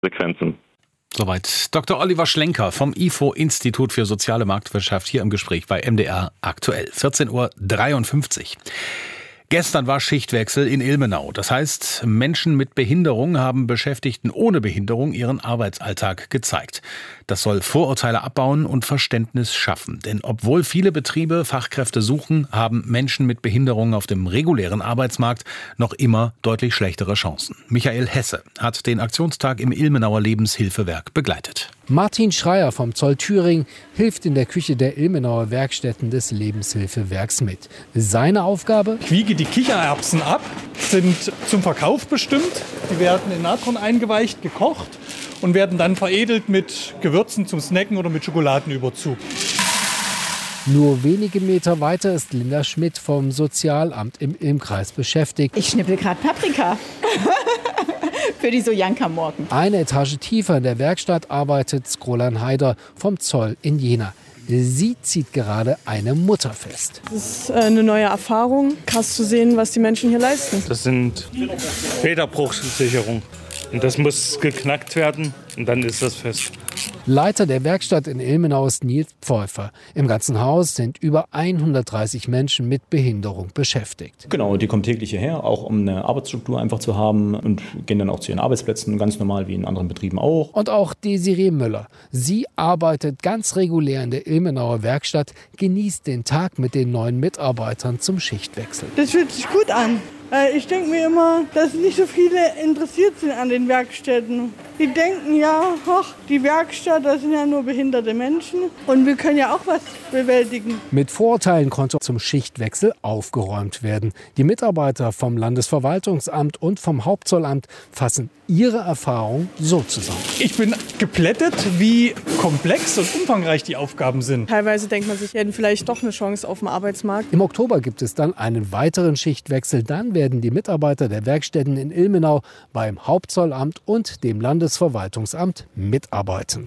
Frequenzen. Soweit Dr. Oliver Schlenker vom IFO-Institut für soziale Marktwirtschaft hier im Gespräch bei MDR aktuell. 14:53 Uhr. Gestern war Schichtwechsel in Ilmenau. Das heißt, Menschen mit Behinderung haben Beschäftigten ohne Behinderung ihren Arbeitsalltag gezeigt. Das soll Vorurteile abbauen und Verständnis schaffen. Denn obwohl viele Betriebe Fachkräfte suchen, haben Menschen mit Behinderung auf dem regulären Arbeitsmarkt noch immer deutlich schlechtere Chancen. Michael Hesse hat den Aktionstag im Ilmenauer Lebenshilfewerk begleitet. Martin Schreier vom Zoll Thüringen hilft in der Küche der Ilmenauer Werkstätten des Lebenshilfewerks mit. Seine Aufgabe? Ich wiege die Kichererbsen ab, sind zum Verkauf bestimmt. Die werden in Natron eingeweicht, gekocht und werden dann veredelt mit Gewürzen zum Snacken oder mit Schokoladenüberzug. Nur wenige Meter weiter ist Linda Schmidt vom Sozialamt im Ilmkreis beschäftigt. Ich schnippel gerade Paprika. Für die Sojanka morgen. Eine Etage tiefer in der Werkstatt arbeitet Skrolan Haider vom Zoll in Jena. Sie zieht gerade eine Mutter fest. Das ist eine neue Erfahrung, krass zu sehen, was die Menschen hier leisten. Das sind Federbruchsicherungen. Und das muss geknackt werden und dann ist das fest. Leiter der Werkstatt in Ilmenau ist Nils Pfeuffer. Im ganzen Haus sind über 130 Menschen mit Behinderung beschäftigt. Genau, die kommen täglich hierher, auch um eine Arbeitsstruktur einfach zu haben und gehen dann auch zu ihren Arbeitsplätzen, ganz normal wie in anderen Betrieben auch. Und auch Desiree Müller. Sie arbeitet ganz regulär in der Ilmenauer Werkstatt, genießt den Tag mit den neuen Mitarbeitern zum Schichtwechsel. Das fühlt sich gut an. Ich denke mir immer, dass nicht so viele interessiert sind an den Werkstätten. Die denken ja, ach, die Werkstatt, das sind ja nur behinderte Menschen und wir können ja auch was bewältigen. Mit Vorurteilen konnte zum Schichtwechsel aufgeräumt werden. Die Mitarbeiter vom Landesverwaltungsamt und vom Hauptzollamt fassen ihre Erfahrung so zusammen. Ich bin geplättet, wie komplex und umfangreich die Aufgaben sind. Teilweise denkt man sich, wir hätten vielleicht doch eine Chance auf dem Arbeitsmarkt. Im Oktober gibt es dann einen weiteren Schichtwechsel. Dann werden die Mitarbeiter der Werkstätten in Ilmenau beim Hauptzollamt und dem Landesverwaltungsamt mitarbeiten.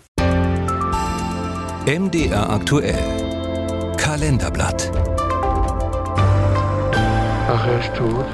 MDR aktuell. Kalenderblatt. Ach, er ist tot.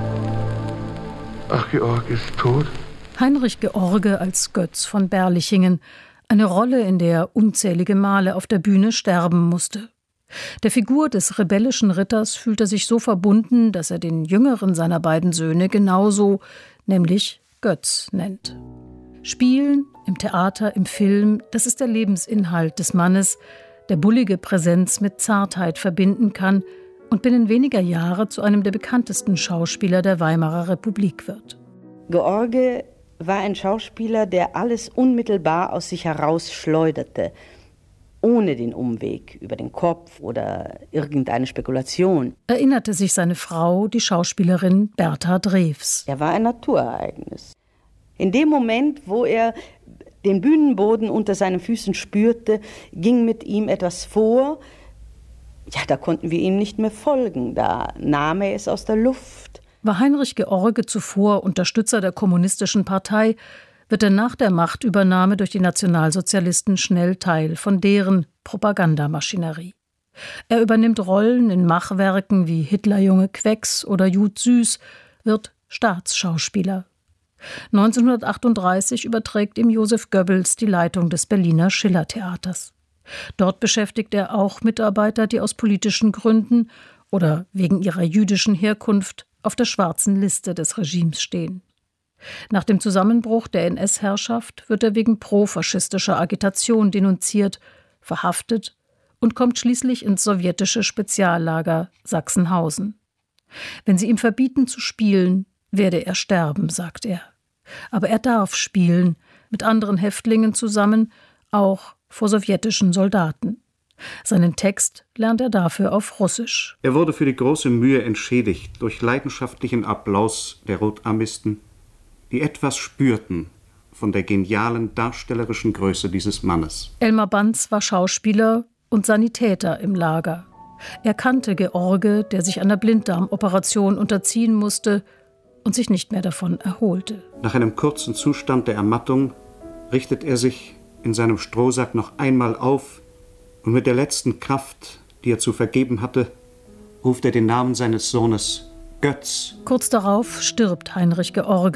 Ach, Georg ist tot. Heinrich George als Götz von Berlichingen. Eine Rolle, in der er unzählige Male auf der Bühne sterben musste. Der Figur des rebellischen Ritters fühlt er sich so verbunden, dass er den jüngeren seiner beiden Söhne genauso, nämlich Götz, nennt. Spielen, im Theater, im Film, das ist der Lebensinhalt des Mannes, der bullige Präsenz mit Zartheit verbinden kann und binnen weniger Jahre zu einem der bekanntesten Schauspieler der Weimarer Republik wird. George war ein Schauspieler, der alles unmittelbar aus sich herausschleuderte, ohne den Umweg über den Kopf oder irgendeine Spekulation. Erinnerte sich seine Frau, die Schauspielerin Bertha Drews. Er war ein Naturereignis. In dem Moment, wo er den Bühnenboden unter seinen Füßen spürte, ging mit ihm etwas vor. Ja, da konnten wir ihm nicht mehr folgen, da nahm er es aus der Luft. War Heinrich George zuvor Unterstützer der Kommunistischen Partei, wird er nach der Machtübernahme durch die Nationalsozialisten schnell Teil von deren Propagandamaschinerie. Er übernimmt Rollen in Machwerken wie Hitlerjunge Quecks oder Jud Süß, wird Staatsschauspieler. 1938 überträgt ihm Josef Goebbels die Leitung des Berliner Schillertheaters. Dort beschäftigt er auch Mitarbeiter, die aus politischen Gründen oder wegen ihrer jüdischen Herkunft auf der schwarzen Liste des Regimes stehen. Nach dem Zusammenbruch der NS-Herrschaft wird er wegen profaschistischer Agitation denunziert, verhaftet und kommt schließlich ins sowjetische Speziallager Sachsenhausen. Wenn sie ihm verbieten zu spielen, werde er sterben, sagt er. Aber er darf spielen, mit anderen Häftlingen zusammen, auch vor sowjetischen Soldaten. Seinen Text lernt er dafür auf Russisch. Er wurde für die große Mühe entschädigt durch leidenschaftlichen Applaus der Rotarmisten, die etwas spürten von der genialen darstellerischen Größe dieses Mannes. Elmar Banz war Schauspieler und Sanitäter im Lager. Er kannte George, der sich einer Blinddarmoperation unterziehen musste und sich nicht mehr davon erholte. Nach einem kurzen Zustand der Ermattung richtet er sich in seinem Strohsack noch einmal auf und mit der letzten Kraft, die er zu vergeben hatte, ruft er den Namen seines Sohnes Götz. Kurz darauf stirbt Heinrich George,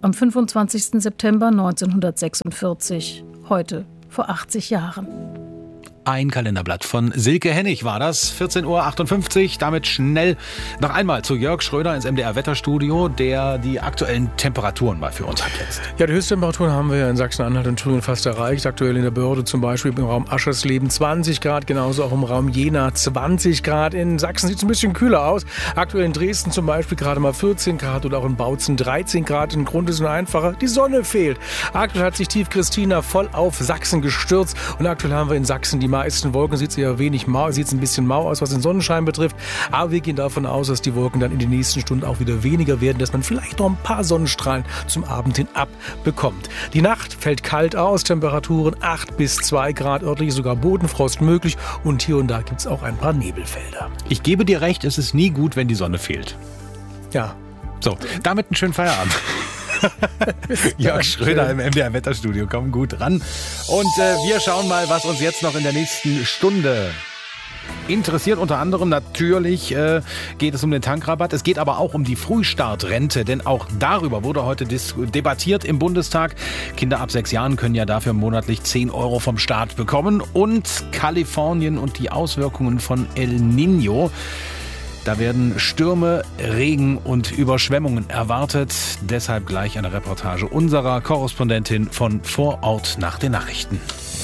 am 25. September 1946, heute vor 80 Jahren. Ein Kalenderblatt von Silke Hennig war das, 14.58 Uhr. Damit schnell noch einmal zu Jörg Schröder ins MDR-Wetterstudio, der die aktuellen Temperaturen mal für uns hat jetzt. Ja, die Höchsttemperaturen haben wir ja in Sachsen-Anhalt und Thüringen fast erreicht. Aktuell in der Börde zum Beispiel im Raum Aschersleben 20 Grad, genauso auch im Raum Jena 20 Grad. In Sachsen sieht es ein bisschen kühler aus. Aktuell in Dresden zum Beispiel gerade mal 14 Grad oder auch in Bautzen 13 Grad. Der Grund ist nur einfacher, die Sonne fehlt. Aktuell hat sich Tief Christina voll auf Sachsen gestürzt und aktuell haben wir in Sachsen die meisten Wolken. Sieht es ja wenig mau, sieht es ein bisschen mau aus, was den Sonnenschein betrifft. Aber wir gehen davon aus, dass die Wolken dann in den nächsten Stunden auch wieder weniger werden, dass man vielleicht noch ein paar Sonnenstrahlen zum Abend hin abbekommt. Die Nacht fällt kalt aus, Temperaturen 8 bis 2 Grad, örtlich sogar Bodenfrost möglich und hier und da gibt es auch ein paar Nebelfelder. Ich gebe dir recht, es ist nie gut, wenn die Sonne fehlt. Ja. So, damit einen schönen Feierabend. Jörg Schröder im MDR-Wetterstudio, komm gut ran. Und wir schauen mal, was uns jetzt noch in der nächsten Stunde interessiert. Unter anderem natürlich geht es um den Tankrabatt. Es geht aber auch um die Frühstartrente, denn auch darüber wurde heute debattiert im Bundestag. Kinder ab 6 Jahren können ja dafür monatlich 10 Euro vom Staat bekommen. Und Kalifornien und die Auswirkungen von El Niño. Da werden Stürme, Regen und Überschwemmungen erwartet. Deshalb gleich eine Reportage unserer Korrespondentin von vor Ort nach den Nachrichten.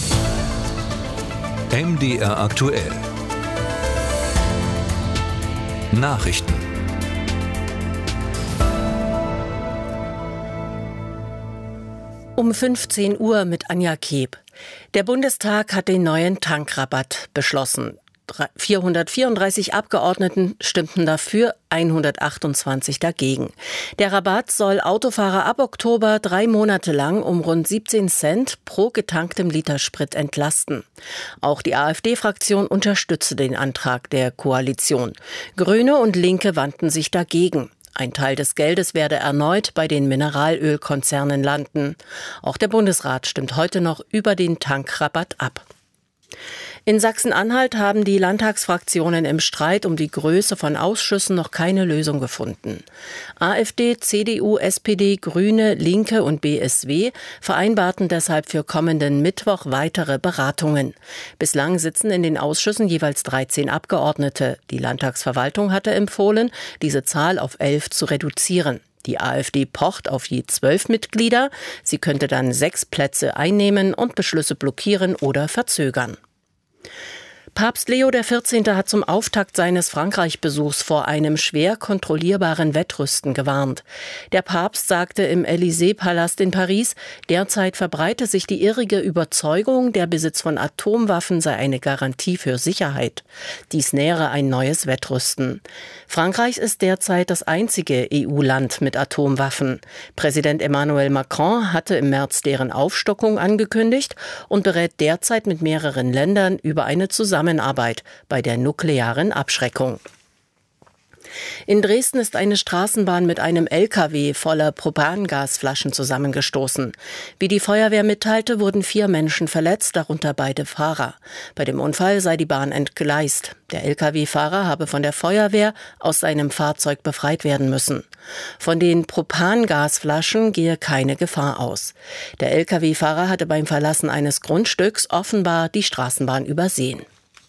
MDR aktuell. Nachrichten. Um 15 Uhr mit Anja Keb. Der Bundestag hat den neuen Tankrabatt beschlossen. 434 Abgeordneten stimmten dafür, 128 dagegen. Der Rabatt soll Autofahrer ab Oktober 3 Monate lang um rund 17 Cent pro getanktem Liter Sprit entlasten. Auch die AfD-Fraktion unterstützte den Antrag der Koalition. Grüne und Linke wandten sich dagegen. Ein Teil des Geldes werde erneut bei den Mineralölkonzernen landen. Auch der Bundesrat stimmt heute noch über den Tankrabatt ab. In Sachsen-Anhalt haben die Landtagsfraktionen im Streit um die Größe von Ausschüssen noch keine Lösung gefunden. AfD, CDU, SPD, Grüne, Linke und BSW vereinbarten deshalb für kommenden Mittwoch weitere Beratungen. Bislang sitzen in den Ausschüssen jeweils 13 Abgeordnete. Die Landtagsverwaltung hatte empfohlen, diese Zahl auf 11 zu reduzieren. Die AfD pocht auf je 12 Mitglieder. Sie könnte dann 6 Plätze einnehmen und Beschlüsse blockieren oder verzögern. Papst Leo XIV. Hat zum Auftakt seines Frankreich-Besuchs vor einem schwer kontrollierbaren Wettrüsten gewarnt. Der Papst sagte im Élysée-Palast in Paris, derzeit verbreite sich die irrige Überzeugung, der Besitz von Atomwaffen sei eine Garantie für Sicherheit. Dies nähere ein neues Wettrüsten. Frankreich ist derzeit das einzige EU-Land mit Atomwaffen. Präsident Emmanuel Macron hatte im März deren Aufstockung angekündigt und berät derzeit mit mehreren Ländern über eine Zusammenarbeit bei der nuklearen Abschreckung. In Dresden ist eine Straßenbahn mit einem LKW voller Propangasflaschen zusammengestoßen. Wie die Feuerwehr mitteilte, wurden 4 Menschen verletzt, darunter beide Fahrer. Bei dem Unfall sei die Bahn entgleist. Der LKW-Fahrer habe von der Feuerwehr aus seinem Fahrzeug befreit werden müssen. Von den Propangasflaschen gehe keine Gefahr aus. Der LKW-Fahrer hatte beim Verlassen eines Grundstücks offenbar die Straßenbahn übersehen.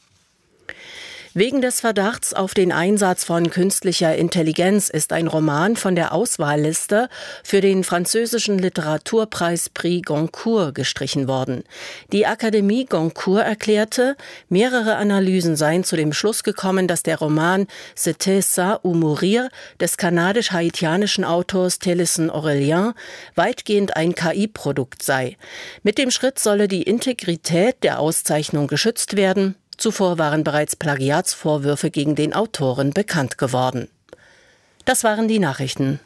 Wegen des Verdachts auf den Einsatz von künstlicher Intelligenz ist ein Roman von der Auswahlliste für den französischen Literaturpreis Prix Goncourt gestrichen worden. Die Akademie Goncourt erklärte, mehrere Analysen seien zu dem Schluss gekommen, dass der Roman C'était ça ou mourir des kanadisch-haitianischen Autors Télisson Aurélien weitgehend ein KI-Produkt sei. Mit dem Schritt solle die Integrität der Auszeichnung geschützt werden. Zuvor waren bereits Plagiatsvorwürfe gegen den Autoren bekannt geworden. Das waren die Nachrichten.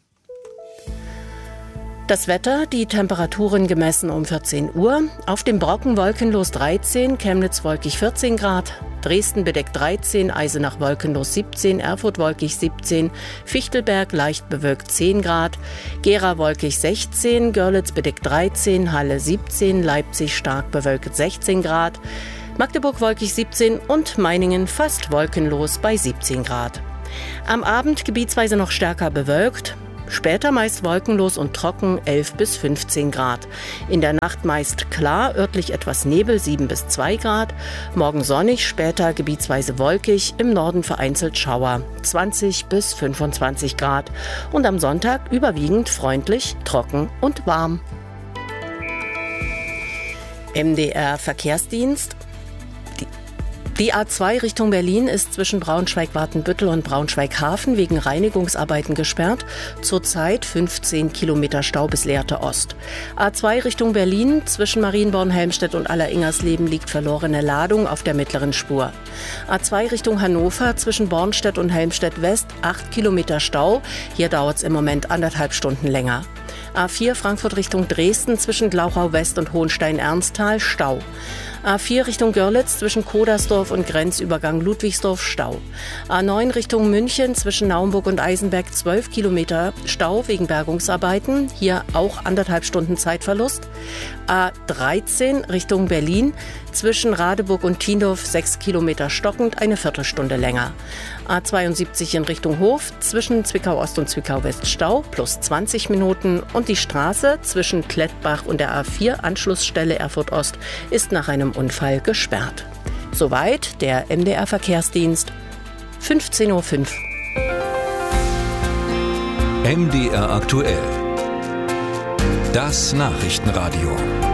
Das Wetter, die Temperaturen gemessen um 14 Uhr. Auf dem Brocken wolkenlos 13, Chemnitz wolkig 14 Grad, Dresden bedeckt 13, Eisenach wolkenlos 17, Erfurt wolkig 17, Fichtelberg leicht bewölkt 10 Grad, Gera wolkig 16, Görlitz bedeckt 13, Halle 17, Leipzig stark bewölkt 16 Grad, Magdeburg wolkig 17 und Meiningen fast wolkenlos bei 17 Grad. Am Abend gebietsweise noch stärker bewölkt. Später meist wolkenlos und trocken 11 bis 15 Grad. In der Nacht meist klar, örtlich etwas Nebel 7 bis 2 Grad. Morgen sonnig, später gebietsweise wolkig, im Norden vereinzelt Schauer 20 bis 25 Grad. Und am Sonntag überwiegend freundlich, trocken und warm. MDR Verkehrsdienst. Die A2 Richtung Berlin ist zwischen Braunschweig-Watenbüttel und Braunschweig-Hafen wegen Reinigungsarbeiten gesperrt. Zurzeit 15 Kilometer Stau bis Lehrte Ost. A2 Richtung Berlin zwischen Marienborn-Helmstedt und Aller-Ingersleben liegt verlorene Ladung auf der mittleren Spur. A2 Richtung Hannover zwischen Bornstedt und Helmstedt-West 8 Kilometer Stau. Hier dauert es im Moment 1,5 Stunden länger. A4 Frankfurt Richtung Dresden zwischen Glauchau-West und Hohenstein-Ernsthal Stau. A4 Richtung Görlitz zwischen Kodersdorf und Grenzübergang Ludwigsdorf Stau. A9 Richtung München zwischen Naumburg und Eisenberg 12 Kilometer Stau wegen Bergungsarbeiten. Hier auch 1,5 Stunden Zeitverlust. A13 Richtung Berlin zwischen Radeburg und Tiendorf 6 Kilometer stockend, eine Viertelstunde länger. A72 in Richtung Hof zwischen Zwickau Ost und Zwickau West Stau plus 20 Minuten. Und die Straße zwischen Klettbach und der A4 Anschlussstelle Erfurt Ost ist nach einem Unfall gesperrt. Soweit der MDR Verkehrsdienst. 15:05 Uhr. MDR aktuell. Das Nachrichtenradio.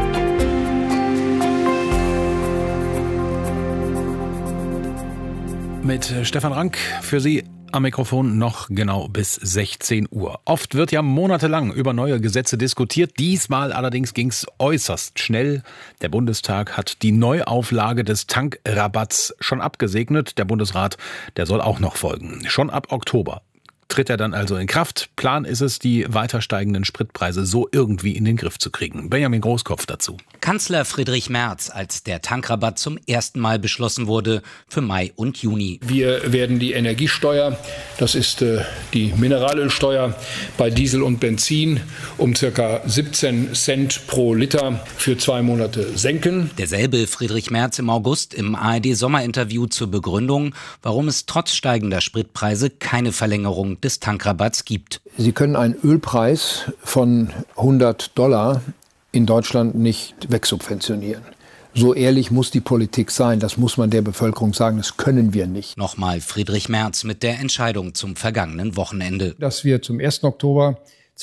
Mit Stefan Rank für Sie am Mikrofon noch genau bis 16 Uhr. Oft wird ja monatelang über neue Gesetze diskutiert. Diesmal allerdings ging es äußerst schnell. Der Bundestag hat die Neuauflage des Tankrabatts schon abgesegnet. Der Bundesrat, der soll auch noch folgen. Schon ab Oktober tritt er dann also in Kraft. Plan ist es, die weiter steigenden Spritpreise so irgendwie in den Griff zu kriegen. Benjamin Großkopf dazu. Kanzler Friedrich Merz, als der Tankrabatt zum ersten Mal beschlossen wurde für Mai und Juni. Wir werden die Energiesteuer, das ist die Mineralölsteuer bei Diesel und Benzin, um ca. 17 Cent pro Liter für 2 Monate senken. Derselbe Friedrich Merz im August im ARD-Sommerinterview zur Begründung, warum es trotz steigender Spritpreise keine Verlängerung des Tankrabatts gibt. Sie können einen Ölpreis von $100 in Deutschland nicht wegsubventionieren. So ehrlich muss die Politik sein, das muss man der Bevölkerung sagen, das können wir nicht. Nochmal Friedrich Merz mit der Entscheidung zum vergangenen Wochenende. Dass wir zum 1. Oktober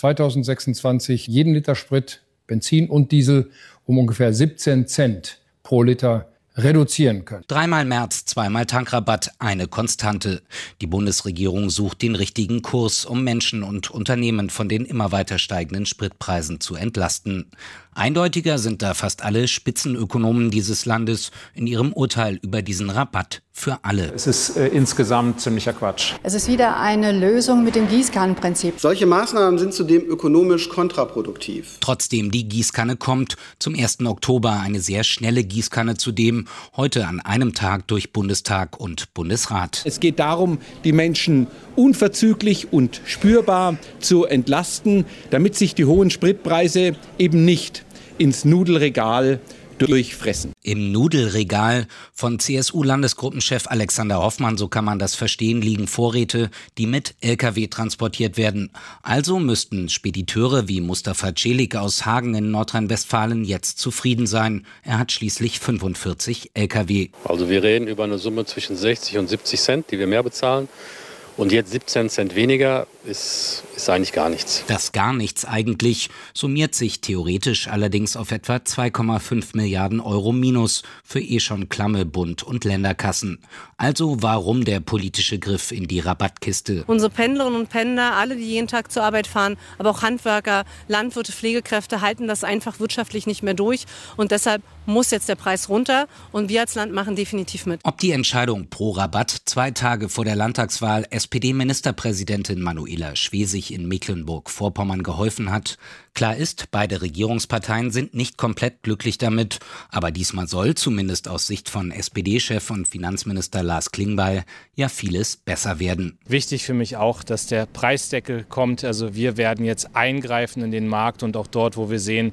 2026 jeden Liter Sprit, Benzin und Diesel um ungefähr 17 Cent pro Liter reduzieren können. 3-mal März, 2-mal Tankrabatt, eine Konstante. Die Bundesregierung sucht den richtigen Kurs, um Menschen und Unternehmen von den immer weiter steigenden Spritpreisen zu entlasten. Eindeutiger sind da fast alle Spitzenökonomen dieses Landes in ihrem Urteil über diesen Rabatt für alle. Es ist insgesamt ziemlicher Quatsch. Es ist wieder eine Lösung mit dem Gießkannenprinzip. Solche Maßnahmen sind zudem ökonomisch kontraproduktiv. Trotzdem die Gießkanne kommt. Zum 1. Oktober eine sehr schnelle Gießkanne zudem. Heute an einem Tag durch Bundestag und Bundesrat. Es geht darum, die Menschen unverzüglich und spürbar zu entlasten, damit sich die hohen Spritpreise eben nicht ins Nudelregal durchfressen. Im Nudelregal von CSU-Landesgruppenchef Alexander Hoffmann, so kann man das verstehen, liegen Vorräte, die mit Lkw transportiert werden. Also müssten Spediteure wie Mustafa Celik aus Hagen in Nordrhein-Westfalen jetzt zufrieden sein. Er hat schließlich 45 Lkw. Also wir reden über eine Summe zwischen 60 und 70 Cent, die wir mehr bezahlen. Und jetzt 17 Cent weniger ist eigentlich gar nichts. Das gar nichts eigentlich summiert sich theoretisch allerdings auf etwa 2,5 Milliarden Euro Minus für schon klamme Bund- und Länderkassen. Also warum der politische Griff in die Rabattkiste? Unsere Pendlerinnen und Pendler, alle, die jeden Tag zur Arbeit fahren, aber auch Handwerker, Landwirte, Pflegekräfte halten das einfach wirtschaftlich nicht mehr durch. Und deshalb muss jetzt der Preis runter und wir als Land machen definitiv mit. Ob die Entscheidung pro Rabatt 2 Tage vor der Landtagswahl SPD-Ministerpräsidentin Manuela Schwesig in Mecklenburg-Vorpommern geholfen hat, klar ist, beide Regierungsparteien sind nicht komplett glücklich damit. Aber diesmal soll, zumindest aus Sicht von SPD-Chef und Finanzminister Lars Klingbeil, ja vieles besser werden. Wichtig für mich auch, dass der Preisdeckel kommt. Also wir werden jetzt eingreifen in den Markt und auch dort, wo wir sehen,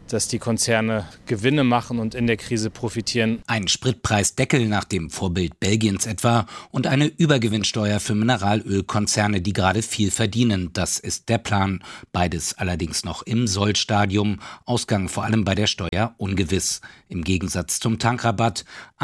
dass die Konzerne Gewinne machen und in der Krise profitieren. Ein Spritpreisdeckel nach dem Vorbild Belgiens etwa und eine Übergewinnsteuer für Mineralölkonzerne, die gerade viel verdienen. Das ist der Plan. Beides allerdings noch im Sollstadium. Ausgang vor allem bei der Steuer ungewiss. Im Gegensatz zum Tankrabatt.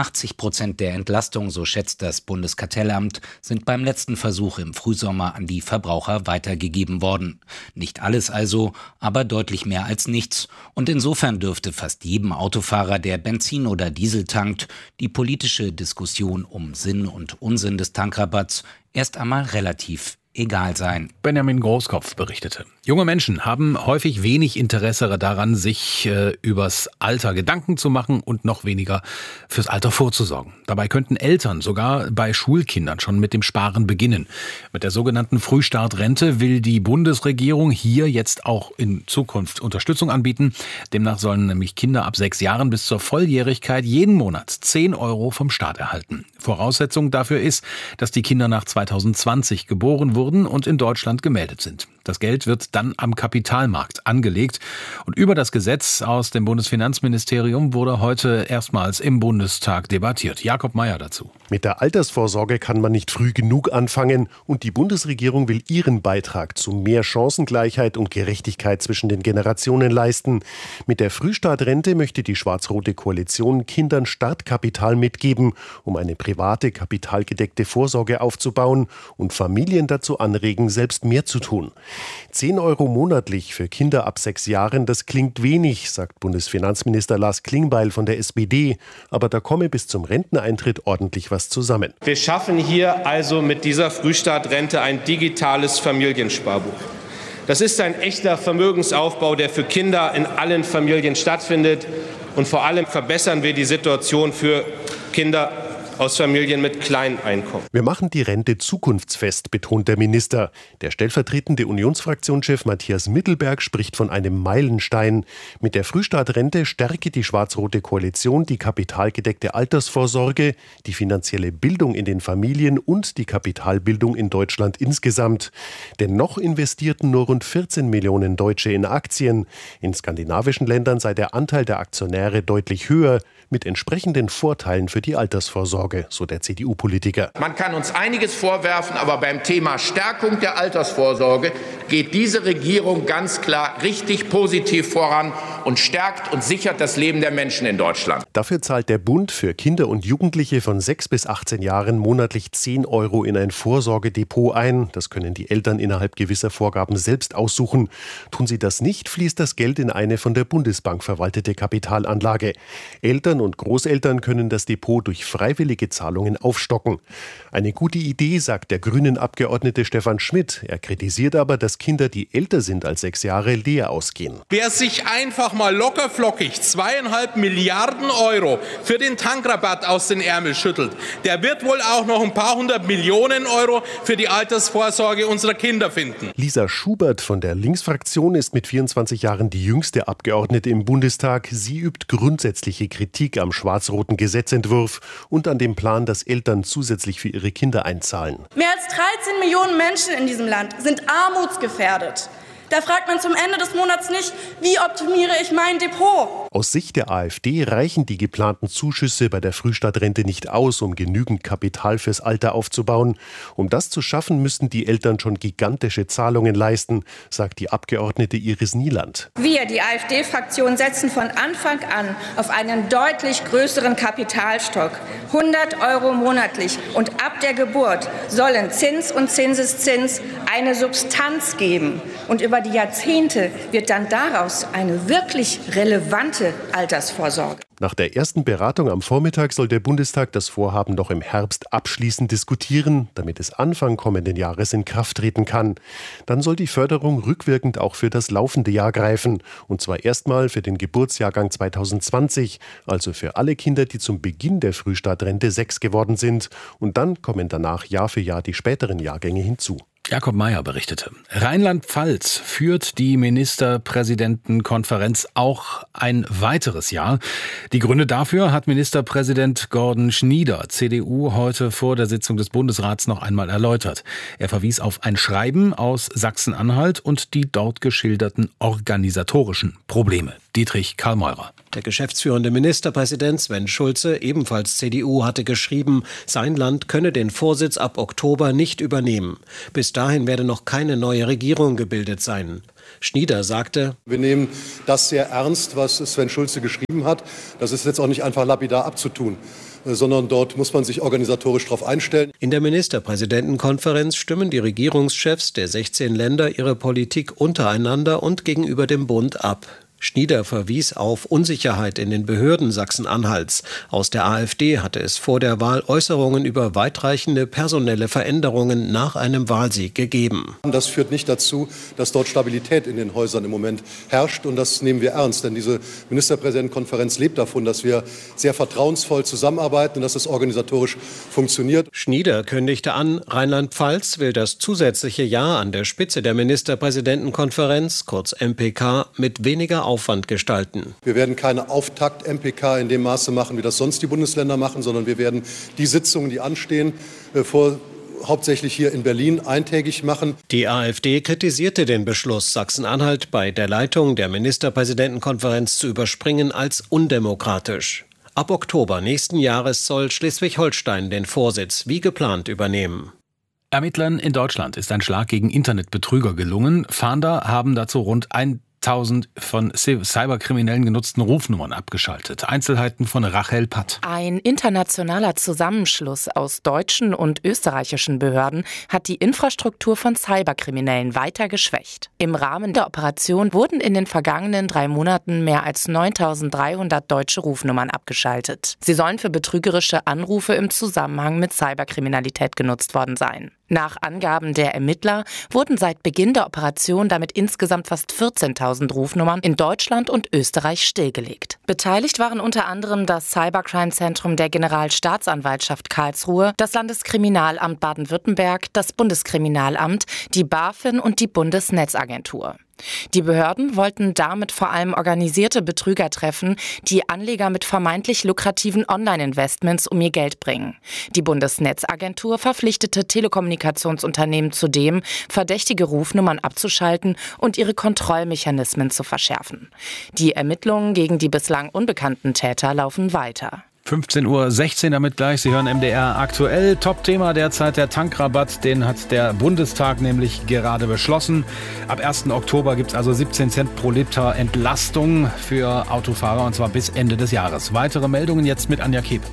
80% der Entlastung, so schätzt das Bundeskartellamt, sind beim letzten Versuch im Frühsommer an die Verbraucher weitergegeben worden. Nicht alles also, aber deutlich mehr als nichts. Und insofern dürfte fast jedem Autofahrer, der Benzin oder Diesel tankt, die politische Diskussion um Sinn und Unsinn des Tankrabatts erst einmal relativ egal sein. Benjamin Großkopf berichtete. Junge Menschen haben häufig wenig Interesse daran, sich übers Alter Gedanken zu machen und noch weniger fürs Alter vorzusorgen. Dabei könnten Eltern sogar bei Schulkindern schon mit dem Sparen beginnen. Mit der sogenannten Frühstartrente will die Bundesregierung hier jetzt auch in Zukunft Unterstützung anbieten. Demnach sollen nämlich Kinder ab 6 Jahren bis zur Volljährigkeit jeden Monat 10 € vom Staat erhalten. Voraussetzung dafür ist, dass die Kinder nach 2020 geboren wurden und in Deutschland gemeldet sind. Das Geld wird dann am Kapitalmarkt angelegt. Und über das Gesetz aus dem Bundesfinanzministerium wurde heute erstmals im Bundestag debattiert. Jakob Mayer dazu. Mit der Altersvorsorge kann man nicht früh genug anfangen und die Bundesregierung will ihren Beitrag zu mehr Chancengleichheit und Gerechtigkeit zwischen den Generationen leisten. Mit der Frühstartrente möchte die schwarz-rote Koalition Kindern Startkapital mitgeben, um eine private, kapitalgedeckte Vorsorge aufzubauen und Familien dazu anregen, selbst mehr zu tun. 10 € monatlich für Kinder ab 6 Jahren, das klingt wenig, sagt Bundesfinanzminister Lars Klingbeil von der SPD. Aber da komme bis zum Renteneintritt ordentlich was zusammen. Wir schaffen hier also mit dieser Frühstartrente ein digitales Familiensparbuch. Das ist ein echter Vermögensaufbau, der für Kinder in allen Familien stattfindet. Und vor allem verbessern wir die Situation für Kinder aus Familien mit kleinen Einkommen. Wir machen die Rente zukunftsfest, betont der Minister. Der stellvertretende Unionsfraktionschef Matthias Mittelberg spricht von einem Meilenstein. Mit der Frühstartrente stärke die schwarz-rote Koalition die kapitalgedeckte Altersvorsorge, die finanzielle Bildung in den Familien und die Kapitalbildung in Deutschland insgesamt. Denn noch investierten nur rund 14 Millionen Deutsche in Aktien. In skandinavischen Ländern sei der Anteil der Aktionäre deutlich höher, mit entsprechenden Vorteilen für die Altersvorsorge, so der CDU-Politiker. Man kann uns einiges vorwerfen, aber beim Thema Stärkung der Altersvorsorge geht diese Regierung ganz klar richtig positiv voran und stärkt und sichert das Leben der Menschen in Deutschland. Dafür zahlt der Bund für Kinder und Jugendliche von 6 bis 18 Jahren monatlich 10 € in ein Vorsorgedepot ein. Das können die Eltern innerhalb gewisser Vorgaben selbst aussuchen. Tun sie das nicht, fließt das Geld in eine von der Bundesbank verwaltete Kapitalanlage. Eltern und Großeltern können das Depot durch freiwillige Zahlungen aufstocken. Eine gute Idee, sagt der Grünen-Abgeordnete Stefan Schmidt. Er kritisiert aber, dass Kinder, die älter sind als 6 Jahre, leer ausgehen. Wer sich einfach mal lockerflockig 2,5 Milliarden € für den Tankrabatt aus den Ärmel schüttelt, der wird wohl auch noch ein paar 100 Millionen € für die Altersvorsorge unserer Kinder finden. Lisa Schubert von der Linksfraktion ist mit 24 Jahren die jüngste Abgeordnete im Bundestag. Sie übt grundsätzliche Kritik am schwarz-roten Gesetzentwurf und an dem Plan, dass Eltern zusätzlich für ihre Kinder einzahlen. Mehr als 13 Millionen Menschen in diesem Land sind armutsgefährdet. Da fragt man zum Ende des Monats nicht, wie optimiere ich mein Depot? Aus Sicht der AfD reichen die geplanten Zuschüsse bei der Frühstartrente nicht aus, um genügend Kapital fürs Alter aufzubauen. Um das zu schaffen, müssten die Eltern schon gigantische Zahlungen leisten, sagt die Abgeordnete Iris Nieland. Wir, die AfD-Fraktion, setzen von Anfang an auf einen deutlich größeren Kapitalstock. 100 € monatlich und ab der Geburt sollen Zins und Zinseszins eine Substanz geben. Und über die Jahrzehnte wird dann daraus eine wirklich relevante Altersvorsorge. Nach der ersten Beratung am Vormittag soll der Bundestag das Vorhaben noch im Herbst abschließend diskutieren, damit es Anfang kommenden Jahres in Kraft treten kann. Dann soll die Förderung rückwirkend auch für das laufende Jahr greifen. Und zwar erstmal für den Geburtsjahrgang 2020, also für alle Kinder, die zum Beginn der Frühstartrente 6 geworden sind. Und dann kommen danach Jahr für Jahr die späteren Jahrgänge hinzu. Jakob Mayer berichtete. Rheinland-Pfalz führt die Ministerpräsidentenkonferenz auch ein weiteres Jahr. Die Gründe dafür hat Ministerpräsident Gordon Schnieder, CDU, heute vor der Sitzung des Bundesrats noch einmal erläutert. Er verwies auf ein Schreiben aus Sachsen-Anhalt und die dort geschilderten organisatorischen Probleme. Dietrich Karl-Meurer. Der geschäftsführende Ministerpräsident Sven Schulze, ebenfalls CDU, hatte geschrieben, sein Land könne den Vorsitz ab Oktober nicht übernehmen. Bis dahin werde noch keine neue Regierung gebildet sein. Schnieder sagte: Wir nehmen das sehr ernst, was Sven Schulze geschrieben hat. Das ist jetzt auch nicht einfach lapidar abzutun, sondern dort muss man sich organisatorisch darauf einstellen. In der Ministerpräsidentenkonferenz stimmen die Regierungschefs der 16 Länder ihre Politik untereinander und gegenüber dem Bund ab. Schnieder verwies auf Unsicherheit in den Behörden Sachsen-Anhalts. Aus der AfD hatte es vor der Wahl Äußerungen über weitreichende personelle Veränderungen nach einem Wahlsieg gegeben. Das führt nicht dazu, dass dort Stabilität in den Häusern im Moment herrscht. Und das nehmen wir ernst. Denn diese Ministerpräsidentenkonferenz lebt davon, dass wir sehr vertrauensvoll zusammenarbeiten und dass es organisatorisch funktioniert. Schnieder kündigte an, Rheinland-Pfalz will das zusätzliche Jahr an der Spitze der Ministerpräsidentenkonferenz, kurz MPK, mit weniger Aufwand gestalten. Wir werden keine Auftakt-MPK in dem Maße machen, wie das sonst die Bundesländer machen, sondern wir werden die Sitzungen, die anstehen, hauptsächlich hier in Berlin eintägig machen. Die AfD kritisierte den Beschluss, Sachsen-Anhalt bei der Leitung der Ministerpräsidentenkonferenz zu überspringen, als undemokratisch. Ab Oktober nächsten Jahres soll Schleswig-Holstein den Vorsitz wie geplant übernehmen. Ermittlern in Deutschland ist ein Schlag gegen Internetbetrüger gelungen. Fahnder haben dazu rund 1000 von Cyberkriminellen genutzten Rufnummern abgeschaltet. Einzelheiten von Rachel Patt. Ein internationaler Zusammenschluss aus deutschen und österreichischen Behörden hat die Infrastruktur von Cyberkriminellen weiter geschwächt. Im Rahmen der Operation wurden in den vergangenen 3 Monaten mehr als 9.300 deutsche Rufnummern abgeschaltet. Sie sollen für betrügerische Anrufe im Zusammenhang mit Cyberkriminalität genutzt worden sein. Nach Angaben der Ermittler wurden seit Beginn der Operation damit insgesamt fast 14.000 Rufnummern in Deutschland und Österreich stillgelegt. Beteiligt waren unter anderem das Cybercrime-Zentrum der Generalstaatsanwaltschaft Karlsruhe, das Landeskriminalamt Baden-Württemberg, das Bundeskriminalamt, die BaFin und die Bundesnetzagentur. Die Behörden wollten damit vor allem organisierte Betrüger treffen, die Anleger mit vermeintlich lukrativen Online-Investments um ihr Geld bringen. Die Bundesnetzagentur verpflichtete Telekommunikationsunternehmen zudem, verdächtige Rufnummern abzuschalten und ihre Kontrollmechanismen zu verschärfen. Die Ermittlungen gegen die bislang unbekannten Täter laufen weiter. 15:16 Uhr damit gleich. Sie hören MDR aktuell. Top-Thema derzeit der Tankrabatt. Den hat der Bundestag nämlich gerade beschlossen. Ab 1. Oktober gibt es also 17 Cent pro Liter Entlastung für Autofahrer, und zwar bis Ende des Jahres. Weitere Meldungen jetzt mit Anja Keb.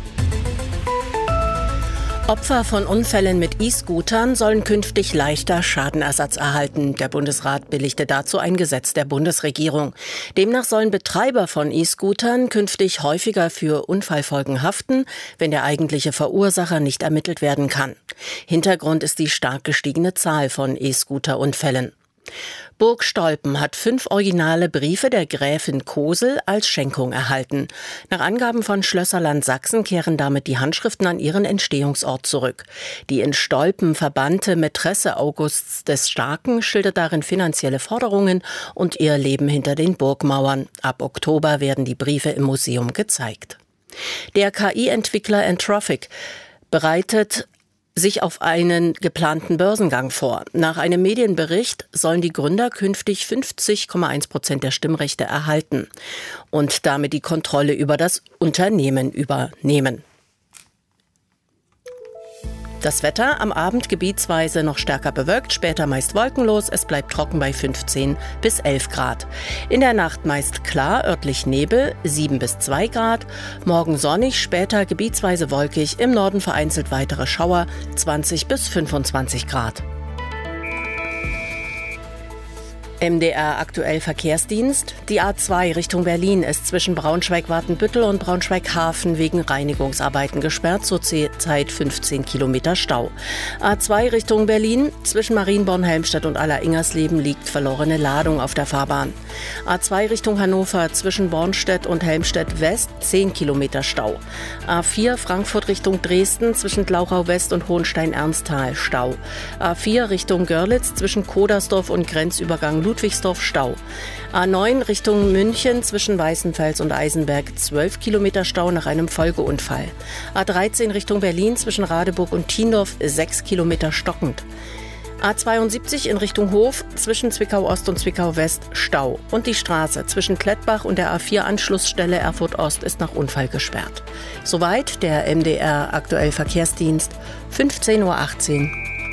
Opfer von Unfällen mit E-Scootern sollen künftig leichter Schadenersatz erhalten. Der Bundesrat billigte dazu ein Gesetz der Bundesregierung. Demnach sollen Betreiber von E-Scootern künftig häufiger für Unfallfolgen haften, wenn der eigentliche Verursacher nicht ermittelt werden kann. Hintergrund ist die stark gestiegene Zahl von E-Scooter-Unfällen. Burg Stolpen hat 5 originale Briefe der Gräfin Kosel als Schenkung erhalten. Nach Angaben von Schlösserland Sachsen kehren damit die Handschriften an ihren Entstehungsort zurück. Die in Stolpen verbannte Mätresse Augusts des Starken schildert darin finanzielle Forderungen und ihr Leben hinter den Burgmauern. Ab Oktober werden die Briefe im Museum gezeigt. Der KI-Entwickler Anthropic bereitet sich auf einen geplanten Börsengang vor. Nach einem Medienbericht sollen die Gründer künftig 50,1% der Stimmrechte erhalten und damit die Kontrolle über das Unternehmen übernehmen. Das Wetter am Abend gebietsweise noch stärker bewölkt, später meist wolkenlos. Es bleibt trocken bei 15 bis 11 Grad. In der Nacht meist klar, örtlich Nebel, 7 bis 2 Grad. Morgen sonnig, später gebietsweise wolkig, im Norden vereinzelt weitere Schauer, 20 bis 25 Grad. MDR aktuell Verkehrsdienst. Die A2 Richtung Berlin ist zwischen Braunschweig-Watenbüttel und Braunschweig-Hafen wegen Reinigungsarbeiten gesperrt. Zurzeit 15 Kilometer Stau. A2 Richtung Berlin. Zwischen Marienborn-Helmstedt und Aller-Ingersleben liegt verlorene Ladung auf der Fahrbahn. A2 Richtung Hannover. Zwischen Bornstedt und Helmstedt-West 10 Kilometer Stau. A4 Frankfurt Richtung Dresden. Zwischen Glauchau-West und Hohenstein-Ernsthal Stau. A4 Richtung Görlitz. Zwischen Kodersdorf und Grenzübergang Ludwigsdorf Stau. A9 Richtung München zwischen Weißenfels und Eisenberg 12 Kilometer Stau nach einem Folgeunfall. A13 Richtung Berlin zwischen Radeburg und Tiendorf 6 Kilometer stockend. A72 in Richtung Hof, zwischen Zwickau-Ost und Zwickau-West Stau. Und die Straße zwischen Klettbach und der A4-Anschlussstelle Erfurt-Ost ist nach Unfall gesperrt. Soweit der MDR aktuell Verkehrsdienst, 15:18 Uhr.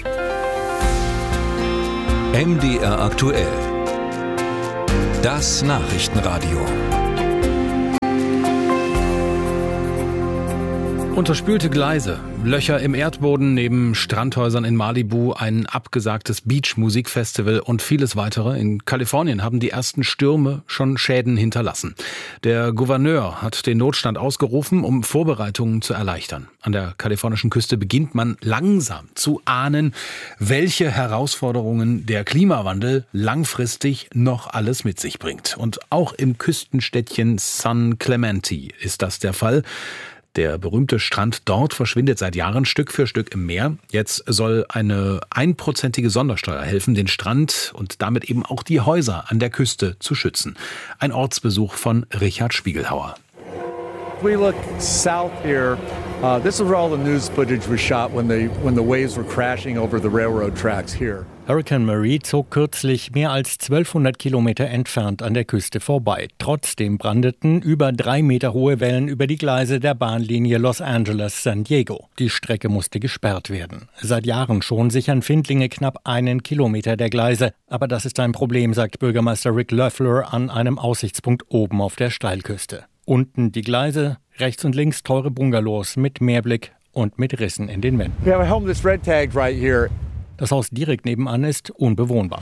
MDR aktuell. Das Nachrichtenradio. Unterspülte Gleise, Löcher im Erdboden neben Strandhäusern in Malibu, ein abgesagtes Beach-Musikfestival und vieles weitere. In Kalifornien haben die ersten Stürme schon Schäden hinterlassen. Der Gouverneur hat den Notstand ausgerufen, um Vorbereitungen zu erleichtern. An der kalifornischen Küste beginnt man langsam zu ahnen, welche Herausforderungen der Klimawandel langfristig noch alles mit sich bringt. Und auch im Küstenstädtchen San Clemente ist das der Fall. Der berühmte Strand dort verschwindet seit Jahren Stück für Stück im Meer. Jetzt soll eine 1%ige Sondersteuer helfen, den Strand und damit eben auch die Häuser an der Küste zu schützen. Ein Ortsbesuch von Richard Spiegelhauer. We look south here. This is where all the news footage was shot when the waves were crashing over the railroad tracks here. Hurricane Marie zog kürzlich mehr als 1200 Kilometer entfernt an der Küste vorbei. Trotzdem brandeten über 3 Meter hohe Wellen über die Gleise der Bahnlinie Los Angeles-San Diego. Die Strecke musste gesperrt werden. Seit Jahren schon sichern Findlinge knapp 1 Kilometer der Gleise. Aber das ist ein Problem, sagt Bürgermeister Rick Loeffler an einem Aussichtspunkt oben auf der Steilküste. Unten die Gleise, rechts und links teure Bungalows mit Meerblick und mit Rissen in den Wänden. We have a home that's red tagged right here. Das Haus direkt nebenan ist unbewohnbar.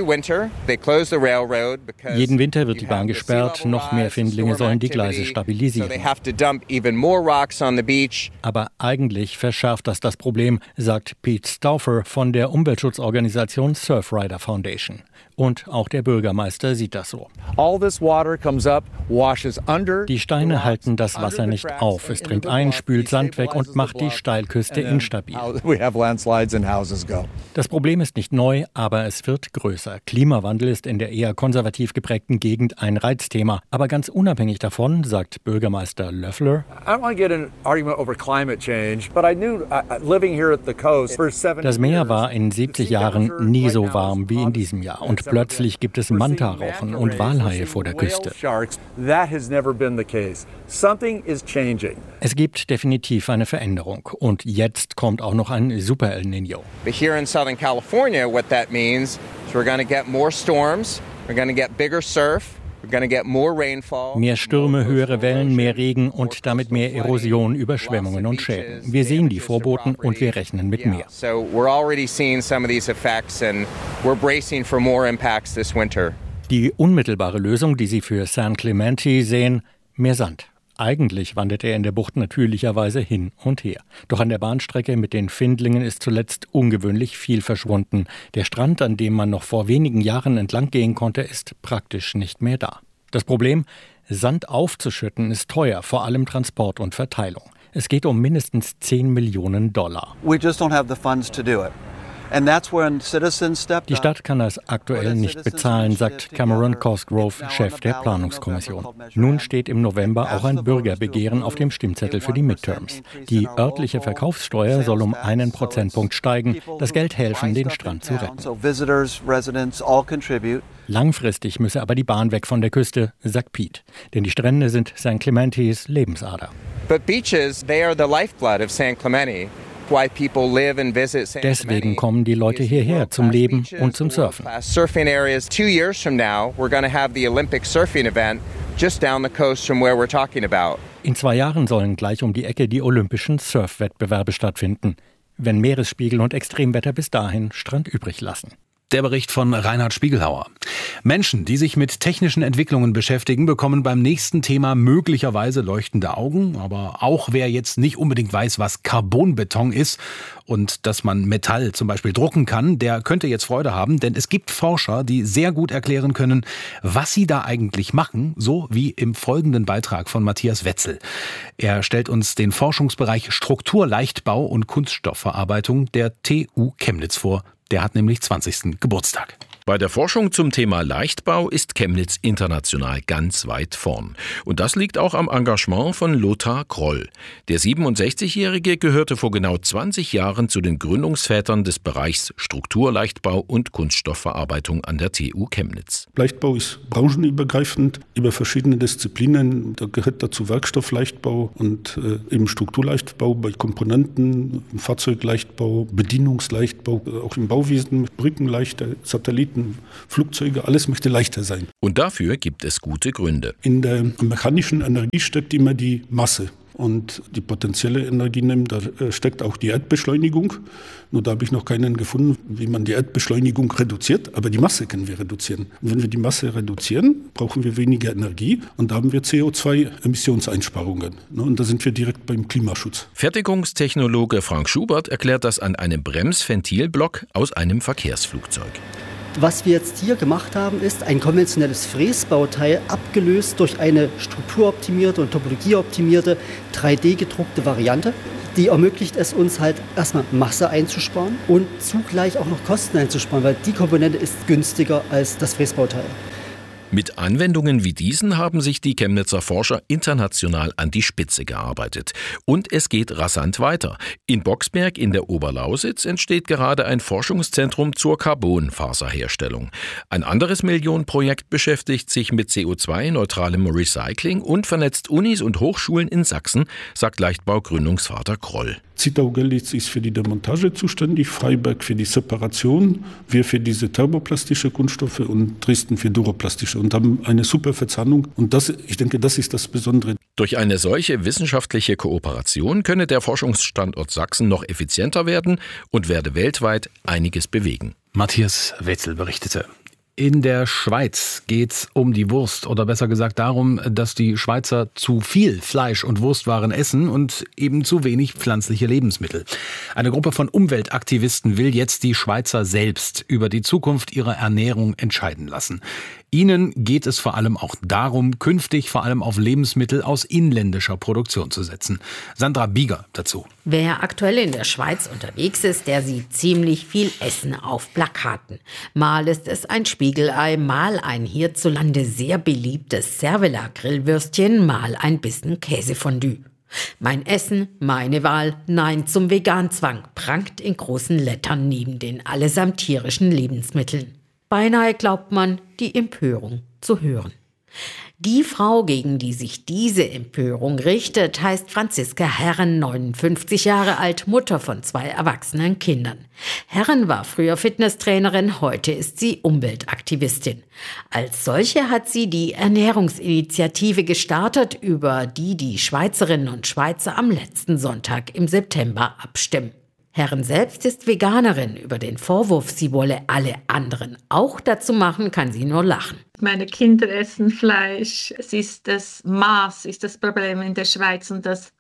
Jeden Winter wird die Bahn gesperrt, noch mehr Findlinge sollen die Gleise stabilisieren. Aber eigentlich verschärft das Problem, sagt Pete Stauffer von der Umweltschutzorganisation Surfrider Foundation. Und auch der Bürgermeister sieht das so. Die Steine halten das Wasser nicht auf. Es dringt ein, spült Sand weg und macht die Steilküste instabil. Das Problem ist nicht neu, aber es wird größer. Klimawandel ist in der eher konservativ geprägten Gegend ein Reizthema. Aber ganz unabhängig davon, sagt Bürgermeister Loeffler, das Meer war in 70 Jahren nie so warm wie in diesem Jahr. Und plötzlich gibt es Manta-Rauchen und Walhaie vor der Küste. Es gibt definitiv eine Veränderung. Und jetzt kommt auch noch ein Super El Niño. Here in Southern California, what that means is we're going to get more storms, we're going to get bigger surf, we're going to get more rainfall. Mehr Stürme, höhere Wellen, mehr Regen und damit mehr Erosion, Überschwemmungen und Schäden. Wir sehen die Vorboten und wir rechnen mit mehr. So we're already seeing some of these effects and we're bracing for more impacts this winter. Die unmittelbare Lösung, die Sie für San Clemente sehen, mehr Sand. Eigentlich wandert er in der Bucht natürlicherweise hin und her. Doch an der Bahnstrecke mit den Findlingen ist zuletzt ungewöhnlich viel verschwunden. Der Strand, an dem man noch vor wenigen Jahren entlang gehen konnte, ist praktisch nicht mehr da. Das Problem? Sand aufzuschütten ist teuer, vor allem Transport und Verteilung. Es geht um mindestens $10 Millionen. We just don't have the funds to do it. Die Stadt kann das aktuell nicht bezahlen, sagt Cameron Cosgrove, Chef der Planungskommission. Nun steht im November auch ein Bürgerbegehren auf dem Stimmzettel für die Midterms. Die örtliche Verkaufssteuer soll um 1 Prozentpunkt steigen. Das Geld helfen, den Strand zu retten. Langfristig müsse aber die Bahn weg von der Küste, sagt Pete. Denn die Strände sind San Clementes Lebensader. But beaches, they are the lifeblood of San Clemente. Deswegen kommen die Leute hierher zum Leben und zum Surfen. Surfing areas 2 years from now, we're going to have the Olympic surfing event just down the coast from where we're talking about. In 2 Jahren sollen gleich um die Ecke die olympischen Surfwettbewerbe stattfinden, wenn Meeresspiegel und Extremwetter bis dahin Strand übrig lassen. Der Bericht von Reinhard Spiegelhauer. Menschen, die sich mit technischen Entwicklungen beschäftigen, bekommen beim nächsten Thema möglicherweise leuchtende Augen. Aber auch wer jetzt nicht unbedingt weiß, was Carbonbeton ist und dass man Metall zum Beispiel drucken kann, der könnte jetzt Freude haben. Denn es gibt Forscher, die sehr gut erklären können, was sie da eigentlich machen, so wie im folgenden Beitrag von Matthias Wetzel. Er stellt uns den Forschungsbereich Strukturleichtbau und Kunststoffverarbeitung der TU Chemnitz vor. Der hat nämlich 20. Geburtstag. Bei der Forschung zum Thema Leichtbau ist Chemnitz international ganz weit vorn. Und das liegt auch am Engagement von Lothar Kroll. Der 67-Jährige gehörte vor genau 20 Jahren zu den Gründungsvätern des Bereichs Strukturleichtbau und Kunststoffverarbeitung an der TU Chemnitz. Leichtbau ist branchenübergreifend über verschiedene Disziplinen. Da gehört dazu Werkstoffleichtbau und eben Strukturleichtbau bei Komponenten, Fahrzeugleichtbau, Bedienungsleichtbau, auch im Bauwesen, Brücken leichter, Satelliten, Flugzeuge, alles möchte leichter sein. Und dafür gibt es gute Gründe. In der mechanischen Energie steckt immer die Masse. Und die potenzielle Energie nimmt, da steckt auch die Erdbeschleunigung. Nur da habe ich noch keinen gefunden, wie man die Erdbeschleunigung reduziert. Aber die Masse können wir reduzieren. Und wenn wir die Masse reduzieren, brauchen wir weniger Energie. Und da haben wir CO2-Emissionseinsparungen. Und da sind wir direkt beim Klimaschutz. Fertigungstechnologe Frank Schubert erklärt das an einem Bremsventilblock aus einem Verkehrsflugzeug. Was wir jetzt hier gemacht haben, ist ein konventionelles Fräsbauteil abgelöst durch eine strukturoptimierte und topologieoptimierte 3D-gedruckte Variante. Die ermöglicht es uns halt erstmal Masse einzusparen und zugleich auch noch Kosten einzusparen, weil die Komponente ist günstiger als das Fräsbauteil. Mit Anwendungen wie diesen haben sich die Chemnitzer Forscher international an die Spitze gearbeitet. Und es geht rasant weiter. In Boxberg in der Oberlausitz entsteht gerade ein Forschungszentrum zur Carbonfaserherstellung. Ein anderes Millionenprojekt beschäftigt sich mit CO2-neutralem Recycling und vernetzt Unis und Hochschulen in Sachsen, sagt Leichtbau-Gründungsvater Kroll. Zittau-Görlitz ist für die Demontage zuständig, Freiberg für die Separation, wir für diese thermoplastische Kunststoffe und Dresden für duroplastische und haben eine super Verzahnung. Und ich denke, das ist das Besondere. Durch eine solche wissenschaftliche Kooperation könne der Forschungsstandort Sachsen noch effizienter werden und werde weltweit einiges bewegen. Matthias Wetzel berichtete. In der Schweiz geht's um die Wurst oder besser gesagt darum, dass die Schweizer zu viel Fleisch- und Wurstwaren essen und eben zu wenig pflanzliche Lebensmittel. Eine Gruppe von Umweltaktivisten will jetzt die Schweizer selbst über die Zukunft ihrer Ernährung entscheiden lassen. Ihnen geht es vor allem auch darum, künftig vor allem auf Lebensmittel aus inländischer Produktion zu setzen. Sandra Bieger dazu. Wer aktuell in der Schweiz unterwegs ist, der sieht ziemlich viel Essen auf Plakaten. Mal ist es ein Spiegelei, mal ein hierzulande sehr beliebtes Cervela-Grillwürstchen, mal ein Bissen Käsefondue. Mein Essen, meine Wahl, Nein zum Veganzwang, prangt in großen Lettern neben den allesamt tierischen Lebensmitteln. Beinahe glaubt man, die Empörung zu hören. Die Frau, gegen die sich diese Empörung richtet, heißt Franziska Herren, 59 Jahre alt, Mutter von 2 erwachsenen Kindern. Herren war früher Fitnesstrainerin, heute ist sie Umweltaktivistin. Als solche hat sie die Ernährungsinitiative gestartet, über die die Schweizerinnen und Schweizer am letzten Sonntag im September abstimmen. Herren selbst ist Veganerin. Über den Vorwurf, sie wolle alle anderen auch dazu machen, kann sie nur lachen. Meine Kinder essen Fleisch. Es ist das Maß, ist das Problem in der Schweiz und dass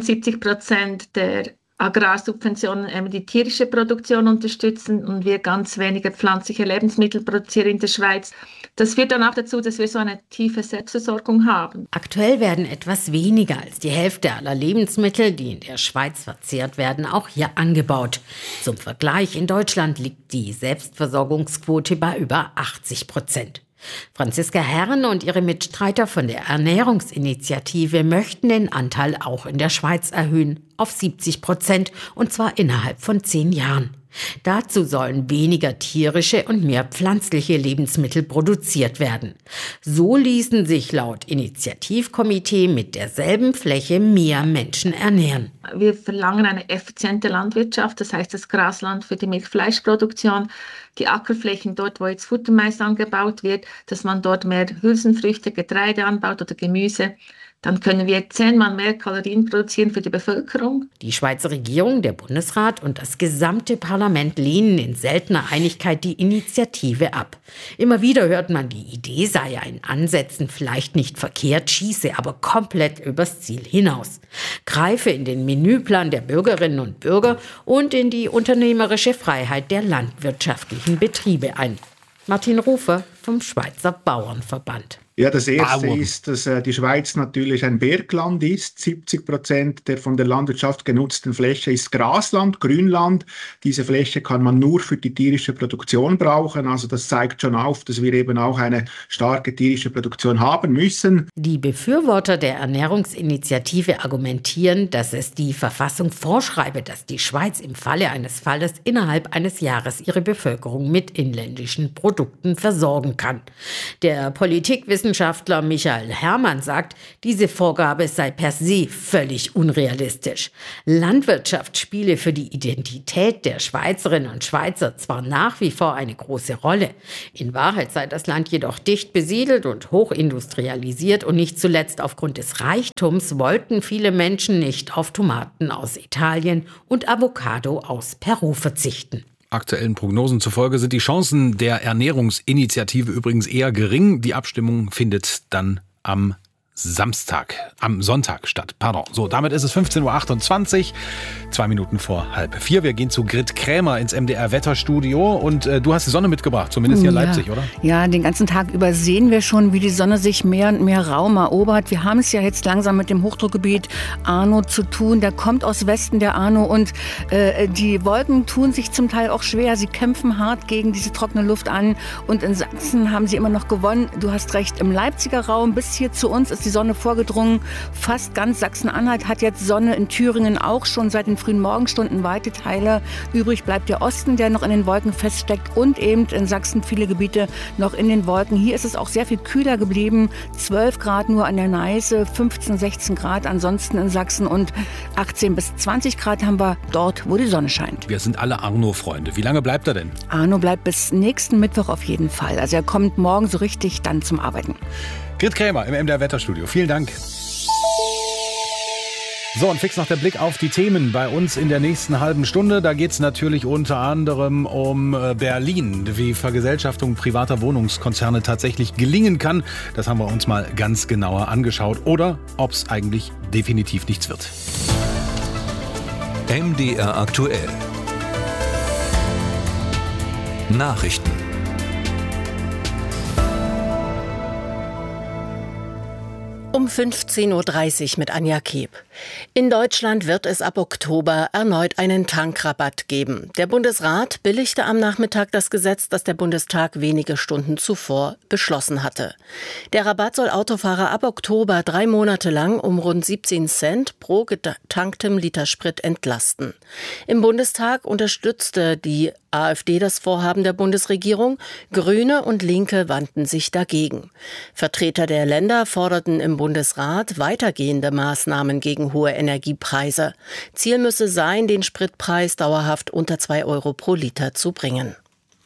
75% der Agrarsubventionen eben die tierische Produktion unterstützen und wir ganz wenige pflanzliche Lebensmittel produzieren in der Schweiz. Das führt dann auch dazu, dass wir so eine tiefe Selbstversorgung haben. Aktuell werden etwas weniger als die Hälfte aller Lebensmittel, die in der Schweiz verzehrt werden, auch hier angebaut. Zum Vergleich, in Deutschland liegt die Selbstversorgungsquote bei über 80%. Franziska Herren und ihre Mitstreiter von der Ernährungsinitiative möchten den Anteil auch in der Schweiz erhöhen auf 70%, und zwar innerhalb von 10 Jahren. Dazu sollen weniger tierische und mehr pflanzliche Lebensmittel produziert werden. So ließen sich laut Initiativkomitee mit derselben Fläche mehr Menschen ernähren. Wir verlangen eine effiziente Landwirtschaft, das heißt das Grasland für die Milchfleischproduktion, die Ackerflächen dort, wo jetzt Futtermais angebaut wird, dass man dort mehr Hülsenfrüchte, Getreide anbaut oder Gemüse. Dann können wir 10-mal mehr Kalorien produzieren für die Bevölkerung. Die Schweizer Regierung, der Bundesrat und das gesamte Parlament lehnen in seltener Einigkeit die Initiative ab. Immer wieder hört man, die Idee sei in Ansätzen vielleicht nicht verkehrt, schieße aber komplett übers Ziel hinaus. Greife in den Menüplan der Bürgerinnen und Bürger und in die unternehmerische Freiheit der landwirtschaftlichen Betriebe ein. Martin Rufer vom Schweizer Bauernverband. Ja, das Erste ist, dass die Schweiz natürlich ein Bergland ist. 70% der von der Landwirtschaft genutzten Fläche ist Grasland, Grünland. Diese Fläche kann man nur für die tierische Produktion brauchen. Also das zeigt schon auf, dass wir eben auch eine starke tierische Produktion haben müssen. Die Befürworter der Ernährungsinitiative argumentieren, dass es die Verfassung vorschreibe, dass die Schweiz im Falle eines Falles innerhalb eines Jahres ihre Bevölkerung mit inländischen Produkten versorgen kann. Der Politikwissenschaftler Michael Herrmann sagt, diese Vorgabe sei per se völlig unrealistisch. Landwirtschaft spiele für die Identität der Schweizerinnen und Schweizer zwar nach wie vor eine große Rolle. In Wahrheit sei das Land jedoch dicht besiedelt und hochindustrialisiert und nicht zuletzt aufgrund des Reichtums wollten viele Menschen nicht auf Tomaten aus Italien und Avocado aus Peru verzichten. Aktuellen Prognosen zufolge sind die Chancen der Ernährungsinitiative übrigens eher gering. Die Abstimmung findet dann am Sonntag statt. So, damit ist es 15.28 Uhr, 2 Minuten vor 3:30. Wir gehen zu Grit Krämer ins MDR-Wetterstudio und du hast die Sonne mitgebracht, zumindest hier in Leipzig, oder? Ja, den ganzen Tag über sehen wir schon, wie die Sonne sich mehr und mehr Raum erobert. Wir haben es ja jetzt langsam mit dem Hochdruckgebiet Arno zu tun. Der kommt aus Westen, der Arno, und die Wolken tun sich zum Teil auch schwer. Sie kämpfen hart gegen diese trockene Luft an und in Sachsen haben sie immer noch gewonnen. Du hast recht, im Leipziger Raum bis hier zu uns ist die Sonne vorgedrungen. Fast ganz Sachsen-Anhalt hat jetzt Sonne, in Thüringen auch schon seit den frühen Morgenstunden weite Teile. Übrig bleibt der Osten, der noch in den Wolken feststeckt, und eben in Sachsen viele Gebiete noch in den Wolken. Hier ist es auch sehr viel kühler geblieben. 12 Grad nur an der Neiße, 15, 16 Grad ansonsten in Sachsen und 18 bis 20 Grad haben wir dort, wo die Sonne scheint. Wir sind alle Arno-Freunde. Wie lange bleibt er denn? Arno bleibt bis nächsten Mittwoch auf jeden Fall. Also er kommt morgen so richtig dann zum Arbeiten. Grit Krämer im MDR-Wetterstudio. Vielen Dank. So, und fix noch der Blick auf die Themen bei uns in der nächsten halben Stunde. Da geht es natürlich unter anderem um Berlin, wie Vergesellschaftung privater Wohnungskonzerne tatsächlich gelingen kann. Das haben wir uns mal ganz genauer angeschaut. Oder ob es eigentlich definitiv nichts wird. MDR aktuell. Nachrichten. Um 15.30 Uhr mit Anja Keb. In Deutschland wird es ab Oktober erneut einen Tankrabatt geben. Der Bundesrat billigte am Nachmittag das Gesetz, das der Bundestag wenige Stunden zuvor beschlossen hatte. Der Rabatt soll Autofahrer ab Oktober 3 Monate lang um rund 17 Cent pro getanktem Liter Sprit entlasten. Im Bundestag unterstützte die AfD das Vorhaben der Bundesregierung. Grüne und Linke wandten sich dagegen. Vertreter der Länder forderten im Bundesrat weitergehende Maßnahmen gegen hohe Energiepreise. Ziel müsse sein, den Spritpreis dauerhaft unter 2 Euro pro Liter zu bringen.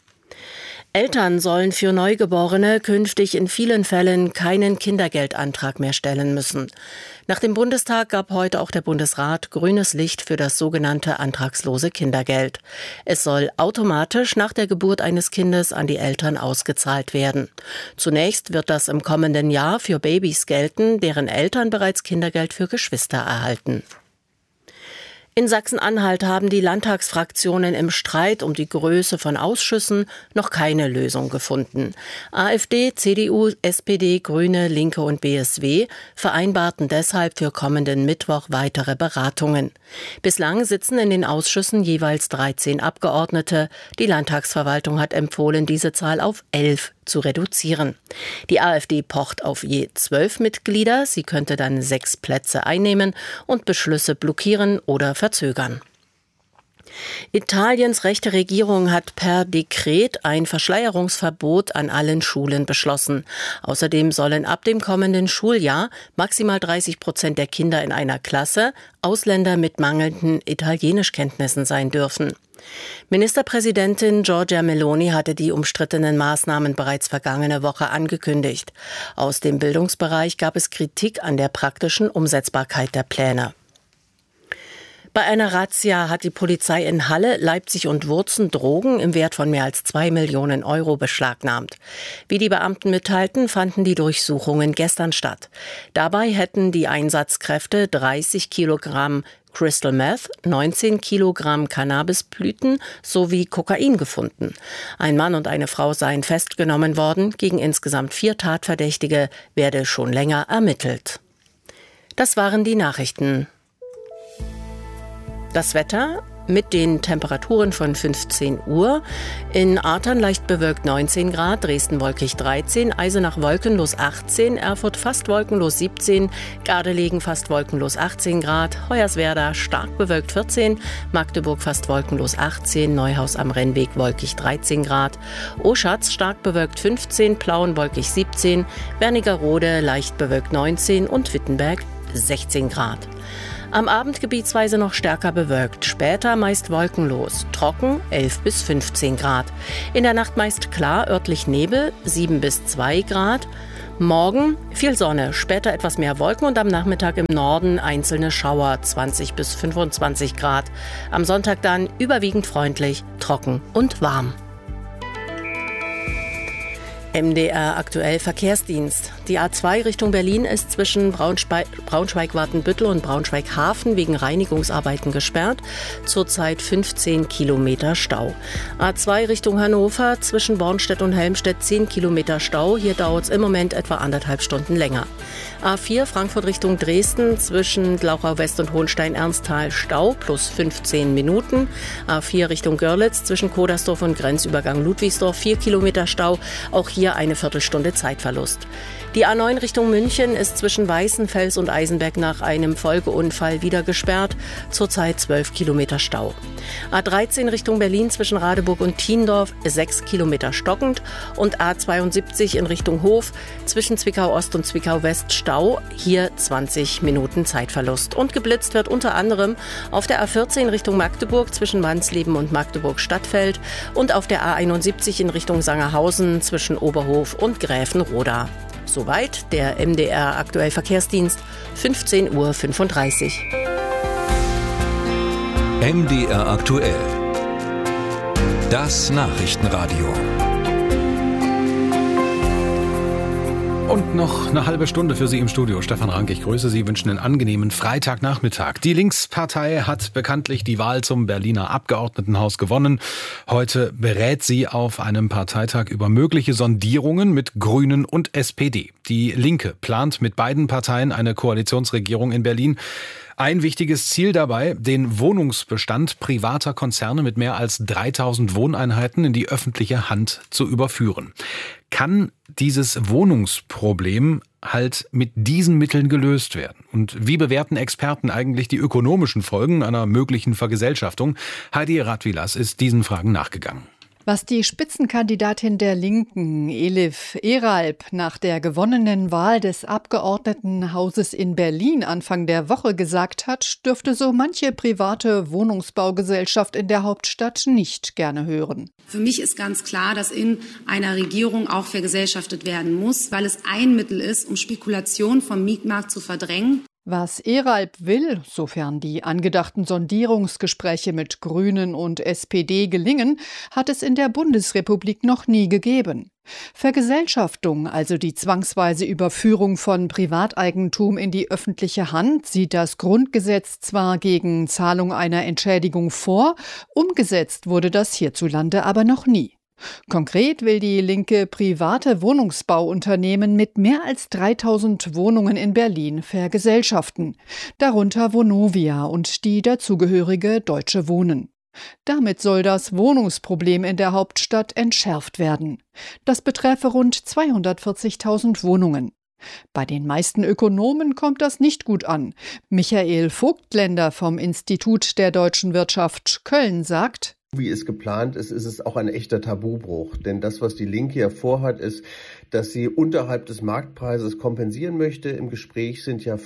Eltern sollen für Neugeborene künftig in vielen Fällen keinen Kindergeldantrag mehr stellen müssen. Nach dem Bundestag gab heute auch der Bundesrat grünes Licht für das sogenannte antragslose Kindergeld. Es soll automatisch nach der Geburt eines Kindes an die Eltern ausgezahlt werden. Zunächst wird das im kommenden Jahr für Babys gelten, deren Eltern bereits Kindergeld für Geschwister erhalten. In Sachsen-Anhalt haben die Landtagsfraktionen im Streit um die Größe von Ausschüssen noch keine Lösung gefunden. AfD, CDU, SPD, Grüne, Linke und BSW vereinbarten deshalb für kommenden Mittwoch weitere Beratungen. Bislang sitzen in den Ausschüssen jeweils 13 Abgeordnete. Die Landtagsverwaltung hat empfohlen, diese Zahl auf 11 zu reduzieren. Die AfD pocht auf je 12 Mitglieder. Sie könnte dann 6 Plätze einnehmen und Beschlüsse blockieren oder verzögern. Italiens rechte Regierung hat per Dekret ein Verschleierungsverbot an allen Schulen beschlossen. Außerdem sollen ab dem kommenden Schuljahr maximal 30% der Kinder in einer Klasse Ausländer mit mangelnden Italienischkenntnissen sein dürfen. Ministerpräsidentin Giorgia Meloni hatte die umstrittenen Maßnahmen bereits vergangene Woche angekündigt. Aus dem Bildungsbereich gab es Kritik an der praktischen Umsetzbarkeit der Pläne. Bei einer Razzia hat die Polizei in Halle, Leipzig und Wurzen Drogen im Wert von mehr als 2 Millionen Euro beschlagnahmt. Wie die Beamten mitteilten, fanden die Durchsuchungen gestern statt. Dabei hätten die Einsatzkräfte 30 Kilogramm Crystal Meth, 19 Kilogramm Cannabisblüten sowie Kokain gefunden. Ein Mann und eine Frau seien festgenommen worden. Gegen insgesamt 4 Tatverdächtige werde schon länger ermittelt. Das waren die Nachrichten. Das Wetter mit den Temperaturen von 15 Uhr. In Artern leicht bewölkt 19 Grad, Dresden wolkig 13, Eisenach wolkenlos 18, Erfurt fast wolkenlos 17, Gardelegen fast wolkenlos 18 Grad, Hoyerswerda stark bewölkt 14, Magdeburg fast wolkenlos 18, Neuhaus am Rennweg wolkig 13 Grad, Oschatz stark bewölkt 15, Plauen wolkig 17, Wernigerode leicht bewölkt 19 und Wittenberg 16 Grad. Am Abend gebietsweise noch stärker bewölkt, später meist wolkenlos, trocken 11 bis 15 Grad. In der Nacht meist klar, örtlich Nebel 7 bis 2 Grad. Morgen viel Sonne, später etwas mehr Wolken und am Nachmittag im Norden einzelne Schauer 20 bis 25 Grad. Am Sonntag dann überwiegend freundlich, trocken und warm. MDR aktuell Verkehrsdienst. Die A2 Richtung Berlin ist zwischen Braunschweig-Watenbüttel und Braunschweig-Hafen wegen Reinigungsarbeiten gesperrt. Zurzeit 15 Kilometer Stau. A2 Richtung Hannover zwischen Bornstedt und Helmstedt 10 Kilometer Stau. Hier dauert es im Moment etwa 1,5 Stunden länger. A4 Frankfurt Richtung Dresden zwischen Glauchau West und Hohenstein-Ernsthal Stau plus 15 Minuten. A4 Richtung Görlitz zwischen Kodersdorf und Grenzübergang Ludwigsdorf 4 Kilometer Stau. Auch hier eine Viertelstunde Zeitverlust. Die A9 Richtung München ist zwischen Weißenfels und Eisenberg nach einem Folgeunfall wieder gesperrt. Zurzeit 12 Kilometer Stau. A13 Richtung Berlin zwischen Radeburg und Thiendorf 6 Kilometer stockend. Und A72 in Richtung Hof zwischen Zwickau Ost und Zwickau West Stau. Hier 20 Minuten Zeitverlust. Und geblitzt wird unter anderem auf der A14 Richtung Magdeburg zwischen Wansleben und Magdeburg-Stadtfeld und auf der A71 in Richtung Sangerhausen zwischen Oberhof und Gräfenroda. Soweit der MDR aktuell Verkehrsdienst, 15:35 Uhr. MDR aktuell. Das Nachrichtenradio. Und noch eine halbe Stunde für Sie im Studio. Stefan Rank, ich grüße Sie, wünschen einen angenehmen Freitagnachmittag. Die Linkspartei hat bekanntlich die Wahl zum Berliner Abgeordnetenhaus gewonnen. Heute berät sie auf einem Parteitag über mögliche Sondierungen mit Grünen und SPD. Die Linke plant mit beiden Parteien eine Koalitionsregierung in Berlin. Ein wichtiges Ziel dabei, den Wohnungsbestand privater Konzerne mit mehr als 3000 Wohneinheiten in die öffentliche Hand zu überführen. Kann dieses Wohnungsproblem halt mit diesen Mitteln gelöst werden? Und wie bewerten Experten eigentlich die ökonomischen Folgen einer möglichen Vergesellschaftung? Heidi Radwilas ist diesen Fragen nachgegangen. Was die Spitzenkandidatin der Linken, Elif Eralp, nach der gewonnenen Wahl des Abgeordnetenhauses in Berlin Anfang der Woche gesagt hat, dürfte so manche private Wohnungsbaugesellschaft in der Hauptstadt nicht gerne hören. Für mich ist ganz klar, dass in einer Regierung auch vergesellschaftet werden muss, weil es ein Mittel ist, um Spekulation vom Mietmarkt zu verdrängen. Was Eralp will, sofern die angedachten Sondierungsgespräche mit Grünen und SPD gelingen, hat es in der Bundesrepublik noch nie gegeben. Vergesellschaftung, also die zwangsweise Überführung von Privateigentum in die öffentliche Hand, sieht das Grundgesetz zwar gegen Zahlung einer Entschädigung vor, umgesetzt wurde das hierzulande aber noch nie. Konkret will die Linke private Wohnungsbauunternehmen mit mehr als 3000 Wohnungen in Berlin vergesellschaften, darunter Vonovia und die dazugehörige Deutsche Wohnen. Damit soll das Wohnungsproblem in der Hauptstadt entschärft werden. Das betreffe rund 240.000 Wohnungen. Bei den meisten Ökonomen kommt das nicht gut an. Michael Vogtländer vom Institut der deutschen Wirtschaft Köln sagt: Wie es geplant ist, ist es auch ein echter Tabubruch. Denn das, was die Linke ja vorhat, ist, dass sie unterhalb des Marktpreises kompensieren möchte. Im Gespräch sind ja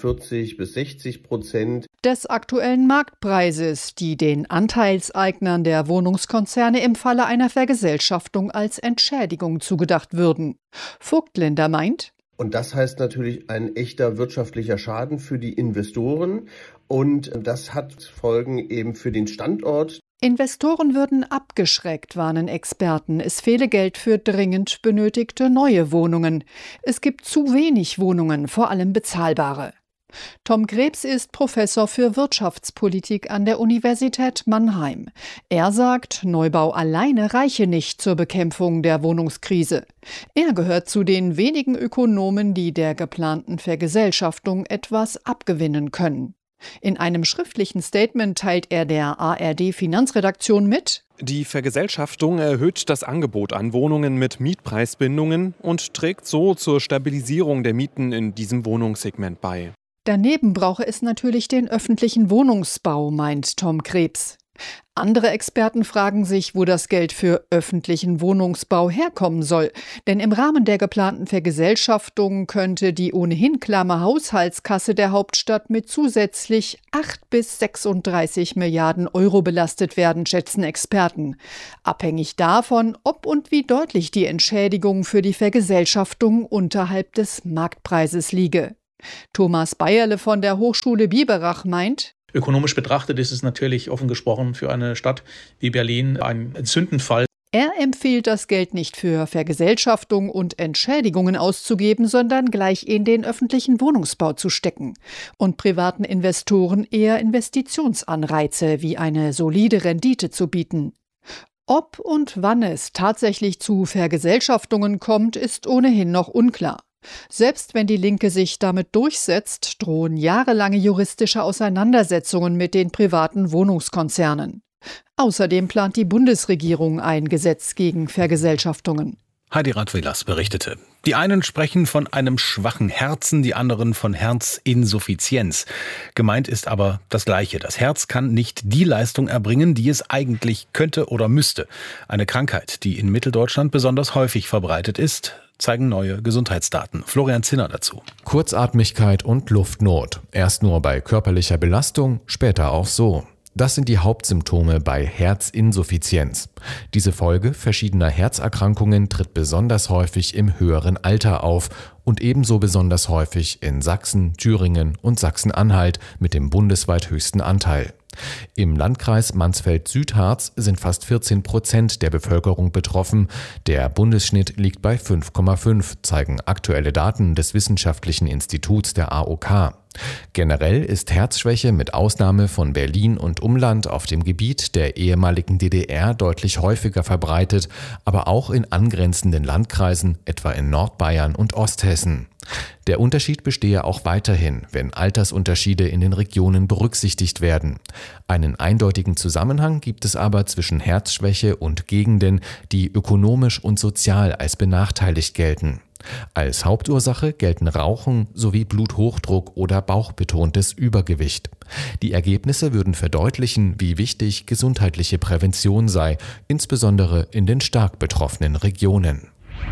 40-60% des aktuellen Marktpreises, die den Anteilseignern der Wohnungskonzerne im Falle einer Vergesellschaftung als Entschädigung zugedacht würden. Vogtländer meint: Und das heißt natürlich ein echter wirtschaftlicher Schaden für die Investoren. Und das hat Folgen eben für den Standort. Investoren würden abgeschreckt, warnen Experten. Es fehle Geld für dringend benötigte neue Wohnungen. Es gibt zu wenig Wohnungen, vor allem bezahlbare. Tom Krebs ist Professor für Wirtschaftspolitik an der Universität Mannheim. Er sagt, Neubau alleine reiche nicht zur Bekämpfung der Wohnungskrise. Er gehört zu den wenigen Ökonomen, die der geplanten Vergesellschaftung etwas abgewinnen können. In einem schriftlichen Statement teilt er der ARD-Finanzredaktion mit: Die Vergesellschaftung erhöht das Angebot an Wohnungen mit Mietpreisbindungen und trägt so zur Stabilisierung der Mieten in diesem Wohnungssegment bei. Daneben brauche es natürlich den öffentlichen Wohnungsbau, meint Tom Krebs. Andere Experten fragen sich, wo das Geld für öffentlichen Wohnungsbau herkommen soll. Denn im Rahmen der geplanten Vergesellschaftung könnte die ohnehin klamme Haushaltskasse der Hauptstadt mit zusätzlich 8 bis 36 Milliarden Euro belastet werden, schätzen Experten. Abhängig davon, ob und wie deutlich die Entschädigung für die Vergesellschaftung unterhalb des Marktpreises liege. Thomas Bayerle von der Hochschule Biberach meint: Ökonomisch betrachtet ist es natürlich offen gesprochen für eine Stadt wie Berlin ein Sündenfall. Er empfiehlt, das Geld nicht für Vergesellschaftung und Entschädigungen auszugeben, sondern gleich in den öffentlichen Wohnungsbau zu stecken und privaten Investoren eher Investitionsanreize wie eine solide Rendite zu bieten. Ob und wann es tatsächlich zu Vergesellschaftungen kommt, ist ohnehin noch unklar. Selbst wenn die Linke sich damit durchsetzt, drohen jahrelange juristische Auseinandersetzungen mit den privaten Wohnungskonzernen. Außerdem plant die Bundesregierung ein Gesetz gegen Vergesellschaftungen. Heidi Radwilas berichtete. Die einen sprechen von einem schwachen Herzen, die anderen von Herzinsuffizienz. Gemeint ist aber das Gleiche. Das Herz kann nicht die Leistung erbringen, die es eigentlich könnte oder müsste. Eine Krankheit, die in Mitteldeutschland besonders häufig verbreitet ist, zeigen neue Gesundheitsdaten. Florian Zinner dazu. Kurzatmigkeit und Luftnot. Erst nur bei körperlicher Belastung, später auch so. Das sind die Hauptsymptome bei Herzinsuffizienz. Diese Folge verschiedener Herzerkrankungen tritt besonders häufig im höheren Alter auf und ebenso besonders häufig in Sachsen, Thüringen und Sachsen-Anhalt mit dem bundesweit höchsten Anteil. Im Landkreis Mansfeld-Südharz sind fast 14% der Bevölkerung betroffen. Der Bundesschnitt liegt bei 5,5, zeigen aktuelle Daten des Wissenschaftlichen Instituts der AOK. Generell ist Herzschwäche mit Ausnahme von Berlin und Umland auf dem Gebiet der ehemaligen DDR deutlich häufiger verbreitet, aber auch in angrenzenden Landkreisen, etwa in Nordbayern und Osthessen. Der Unterschied bestehe auch weiterhin, wenn Altersunterschiede in den Regionen berücksichtigt werden. Einen eindeutigen Zusammenhang gibt es aber zwischen Herzschwäche und Gegenden, die ökonomisch und sozial als benachteiligt gelten. Als Hauptursache gelten Rauchen sowie Bluthochdruck oder bauchbetontes Übergewicht. Die Ergebnisse würden verdeutlichen, wie wichtig gesundheitliche Prävention sei, insbesondere in den stark betroffenen Regionen.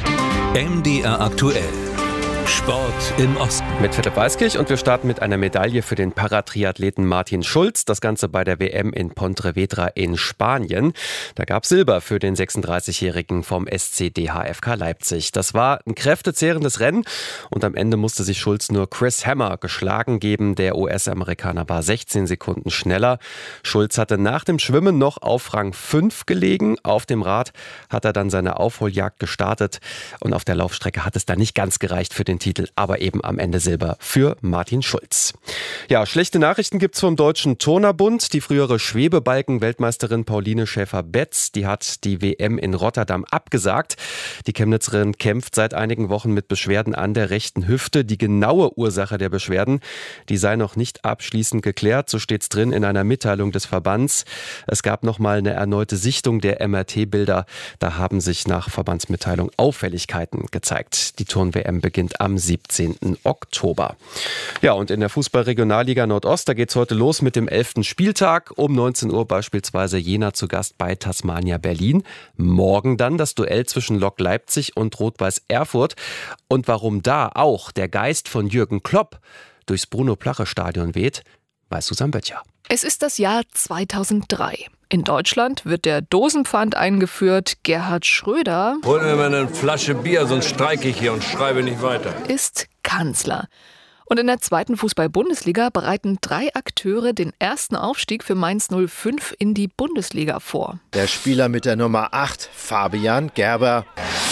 MDR aktuell. Sport im Osten. Mit Philipp Weiskirch und wir starten mit einer Medaille für den Paratriathleten Martin Schulz. Das Ganze bei der WM in Pontevedra in Spanien. Da gab es Silber für den 36-Jährigen vom SC DHFK Leipzig. Das war ein kräftezehrendes Rennen und am Ende musste sich Schulz nur Chris Hammer geschlagen geben. Der US-Amerikaner war 16 Sekunden schneller. Schulz hatte nach dem Schwimmen noch auf Rang 5 gelegen. Auf dem Rad hat er dann seine Aufholjagd gestartet und auf der Laufstrecke hat es dann nicht ganz gereicht für den Titel, aber eben am Ende Silber für Martin Schulz. Ja, schlechte Nachrichten gibt's vom Deutschen Turnerbund. Die frühere Schwebebalken-Weltmeisterin Pauline Schäfer-Betz, die hat die WM in Rotterdam abgesagt. Die Chemnitzerin kämpft seit einigen Wochen mit Beschwerden an der rechten Hüfte. Die genaue Ursache der Beschwerden, die sei noch nicht abschließend geklärt. So steht's drin in einer Mitteilung des Verbands. Es gab nochmal eine erneute Sichtung der MRT-Bilder. Da haben sich nach Verbandsmitteilung Auffälligkeiten gezeigt. Die Turn-WM beginnt am 17. Oktober. Ja, und in der Fußball-Regionalliga Nordost, da geht's heute los mit dem 11. Spieltag. Um 19 Uhr beispielsweise Jena zu Gast bei Tasmania Berlin. Morgen dann das Duell zwischen Lok Leipzig und Rot-Weiß Erfurt. Und warum da auch der Geist von Jürgen Klopp durchs Bruno-Plache-Stadion weht, weiß Susanne Böttcher. Es ist das Jahr 2003. In Deutschland wird der Dosenpfand eingeführt. Gerhard Schröder Hol mir mal eine Flasche Bier, sonst streike ich hier und schreibe nicht weiter. Ist Kanzler. Und in der 2. Fußball-Bundesliga bereiten 3 Akteure den ersten Aufstieg für Mainz 05 in die Bundesliga vor. Der Spieler mit der Nummer 8, Fabian Gerber.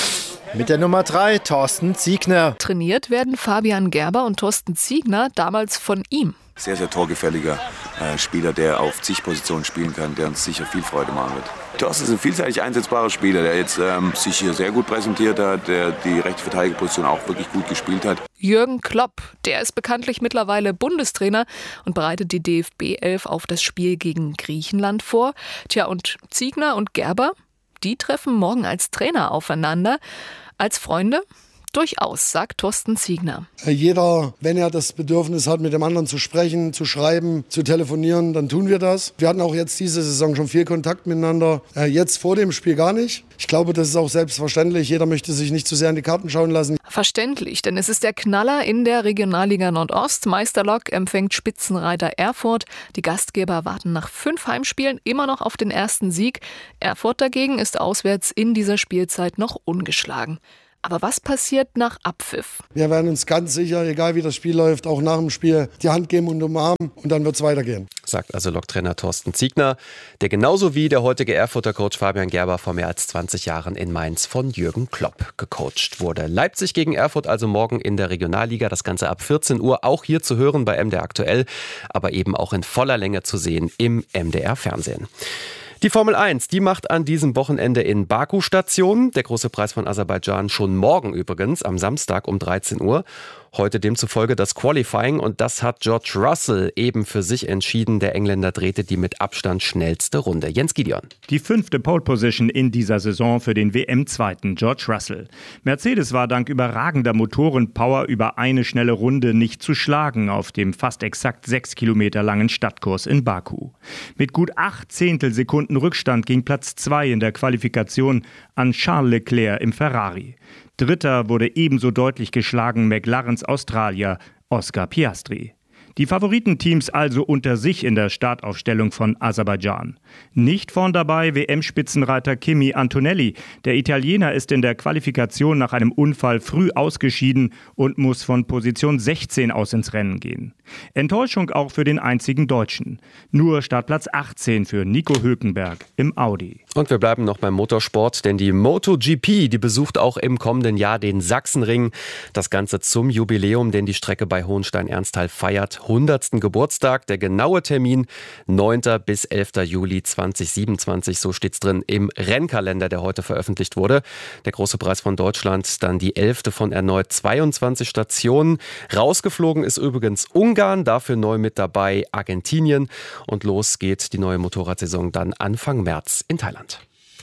Mit der Nummer 3, Thorsten Ziegner. Trainiert werden Fabian Gerber und Thorsten Ziegner damals von ihm. Sehr, sehr torgefälliger Spieler, der auf zig Positionen spielen kann, der uns sicher viel Freude machen wird. Thorsten ist ein vielseitig einsetzbarer Spieler, der jetzt sich hier sehr gut präsentiert hat, der die rechte Verteidigerposition auch wirklich gut gespielt hat. Jürgen Klopp, der ist bekanntlich mittlerweile Bundestrainer und bereitet die DFB-11 auf das Spiel gegen Griechenland vor. Tja, und Ziegner und Gerber, die treffen morgen als Trainer aufeinander. Als Freunde? Durchaus, sagt Thorsten Ziegner. Jeder, wenn er das Bedürfnis hat, mit dem anderen zu sprechen, zu schreiben, zu telefonieren, dann tun wir das. Wir hatten auch jetzt diese Saison schon viel Kontakt miteinander. Jetzt vor dem Spiel gar nicht. Ich glaube, das ist auch selbstverständlich. Jeder möchte sich nicht zu sehr in die Karten schauen lassen. Verständlich, denn es ist der Knaller in der Regionalliga Nordost. Meisterlok empfängt Spitzenreiter Erfurt. Die Gastgeber warten nach 5 Heimspielen immer noch auf den ersten Sieg. Erfurt dagegen ist auswärts in dieser Spielzeit noch ungeschlagen. Aber was passiert nach Abpfiff? Wir werden uns ganz sicher, egal wie das Spiel läuft, auch nach dem Spiel die Hand geben und umarmen und dann wird es weitergehen. Sagt also Loktrainer Thorsten Ziegner, der genauso wie der heutige Erfurter Coach Fabian Gerber vor mehr als 20 Jahren in Mainz von Jürgen Klopp gecoacht wurde. Leipzig gegen Erfurt also morgen in der Regionalliga. Das Ganze ab 14 Uhr auch hier zu hören bei MDR aktuell, aber eben auch in voller Länge zu sehen im MDR-Fernsehen. Die Formel 1, die macht an diesem Wochenende in Baku Station. Der große Preis von Aserbaidschan schon morgen übrigens, am Samstag um 13 Uhr. Heute demzufolge das Qualifying und das hat George Russell eben für sich entschieden. Der Engländer drehte die mit Abstand schnellste Runde. Jens Gideon. Die 5. Pole Position in dieser Saison für den WM-Zweiten George Russell. Mercedes war dank überragender Motorenpower über eine schnelle Runde nicht zu schlagen auf dem fast exakt 6 Kilometer langen Stadtkurs in Baku. Mit gut 8 Zehntelsekunden Rückstand ging Platz 2 in der Qualifikation an Charles Leclerc im Ferrari. Dritter wurde ebenso deutlich geschlagen McLarens Australier Oscar Piastri. Die Favoritenteams also unter sich in der Startaufstellung von Aserbaidschan. Nicht vorn dabei WM-Spitzenreiter Kimi Antonelli. Der Italiener ist in der Qualifikation nach einem Unfall früh ausgeschieden und muss von Position 16 aus ins Rennen gehen. Enttäuschung auch für den einzigen Deutschen. Nur Startplatz 18 für Nico Hülkenberg im Audi. Und wir bleiben noch beim Motorsport, denn die MotoGP, die besucht auch im kommenden Jahr den Sachsenring. Das Ganze zum Jubiläum, denn die Strecke bei Hohenstein-Ernsthal feiert 100. Geburtstag. Der genaue Termin 9. bis 11. Juli 2027, so steht's drin im Rennkalender, der heute veröffentlicht wurde. Der große Preis von Deutschland, dann die 11. von erneut 22 Stationen. Rausgeflogen ist übrigens Ungarn, dafür neu mit dabei Argentinien. Und los geht die neue Motorradsaison dann Anfang März in Thailand.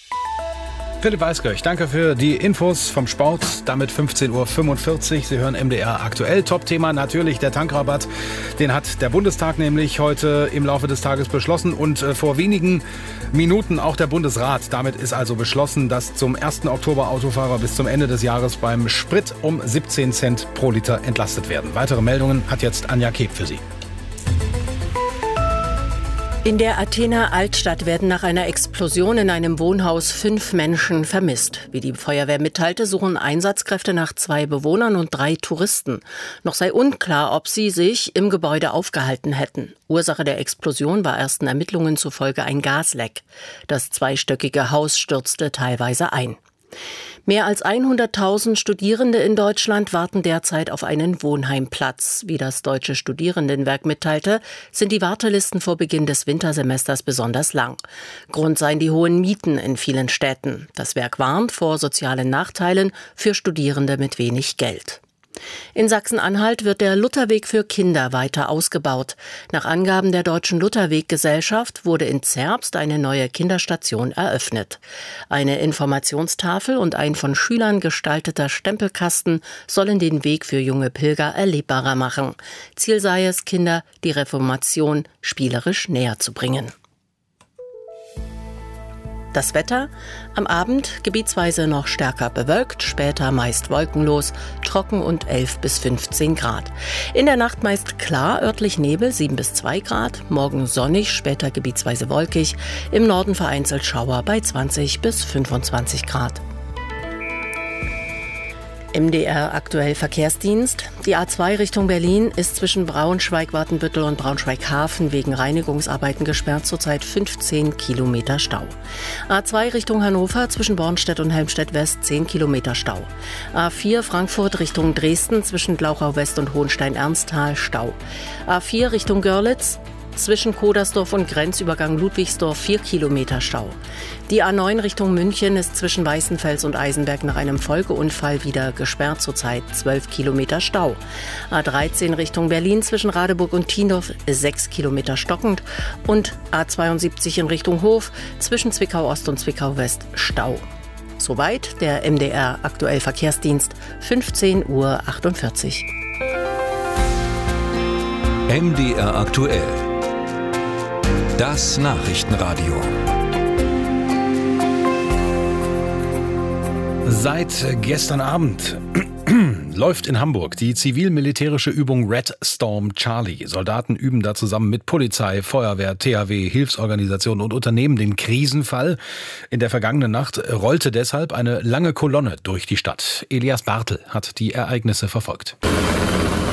Philipp Weiskirch, danke für die Infos vom Sport. Damit 15.45 Uhr. Sie hören MDR aktuell. Top-Thema natürlich der Tankrabatt. Den hat der Bundestag nämlich heute im Laufe des Tages beschlossen und vor wenigen Minuten auch der Bundesrat. Damit ist also beschlossen, dass zum 1. Oktober Autofahrer bis zum Ende des Jahres beim Sprit um 17 Cent pro Liter entlastet werden. Weitere Meldungen hat jetzt Anja Keb für Sie. In der Athener Altstadt werden nach einer Explosion in einem Wohnhaus 5 Menschen vermisst. Wie die Feuerwehr mitteilte, suchen Einsatzkräfte nach 2 Bewohnern und 3 Touristen. Noch sei unklar, ob sie sich im Gebäude aufgehalten hätten. Ursache der Explosion war ersten Ermittlungen zufolge ein Gasleck. Das zweistöckige Haus stürzte teilweise ein. Mehr als 100.000 Studierende in Deutschland warten derzeit auf einen Wohnheimplatz. Wie das Deutsche Studierendenwerk mitteilte, sind die Wartelisten vor Beginn des Wintersemesters besonders lang. Grund seien die hohen Mieten in vielen Städten. Das Werk warnt vor sozialen Nachteilen für Studierende mit wenig Geld. In Sachsen-Anhalt wird der Lutherweg für Kinder weiter ausgebaut. Nach Angaben der Deutschen Lutherweg-Gesellschaft wurde in Zerbst eine neue Kinderstation eröffnet. Eine Informationstafel und ein von Schülern gestalteter Stempelkasten sollen den Weg für junge Pilger erlebbarer machen. Ziel sei es, Kinder die Reformation spielerisch näher zu bringen. Das Wetter: am Abend gebietsweise noch stärker bewölkt, später meist wolkenlos, trocken und 11 bis 15 Grad. In der Nacht meist klar, örtlich Nebel, 7 bis 2 Grad. Morgen sonnig, später gebietsweise wolkig. Im Norden vereinzelt Schauer bei 20 bis 25 Grad. MDR aktuell Verkehrsdienst. Die A2 Richtung Berlin ist zwischen Braunschweig-Watenbüttel und Braunschweig-Hafen wegen Reinigungsarbeiten gesperrt, zurzeit 15 Kilometer Stau. A2 Richtung Hannover zwischen Bornstedt und Helmstedt-West 10 Kilometer Stau. A4 Frankfurt Richtung Dresden zwischen Glauchau-West und Hohenstein-Ernsthal Stau. A4 Richtung Görlitz zwischen Kodersdorf und Grenzübergang Ludwigsdorf 4 Kilometer Stau. Die A9 Richtung München ist zwischen Weißenfels und Eisenberg nach einem Folgeunfall wieder gesperrt, zurzeit 12 Kilometer Stau. A13 Richtung Berlin zwischen Radeburg und Tiendorf 6 Kilometer stockend und A72 in Richtung Hof zwischen Zwickau Ost und Zwickau West Stau. Soweit der MDR aktuell Verkehrsdienst, 15:48 Uhr. MDR aktuell. Das Nachrichtenradio. Seit gestern Abend läuft in Hamburg die zivil-militärische Übung Red Storm Charlie. Soldaten üben da zusammen mit Polizei, Feuerwehr, THW, Hilfsorganisationen und Unternehmen den Krisenfall. In der vergangenen Nacht rollte deshalb eine lange Kolonne durch die Stadt. Elias Bartel hat die Ereignisse verfolgt.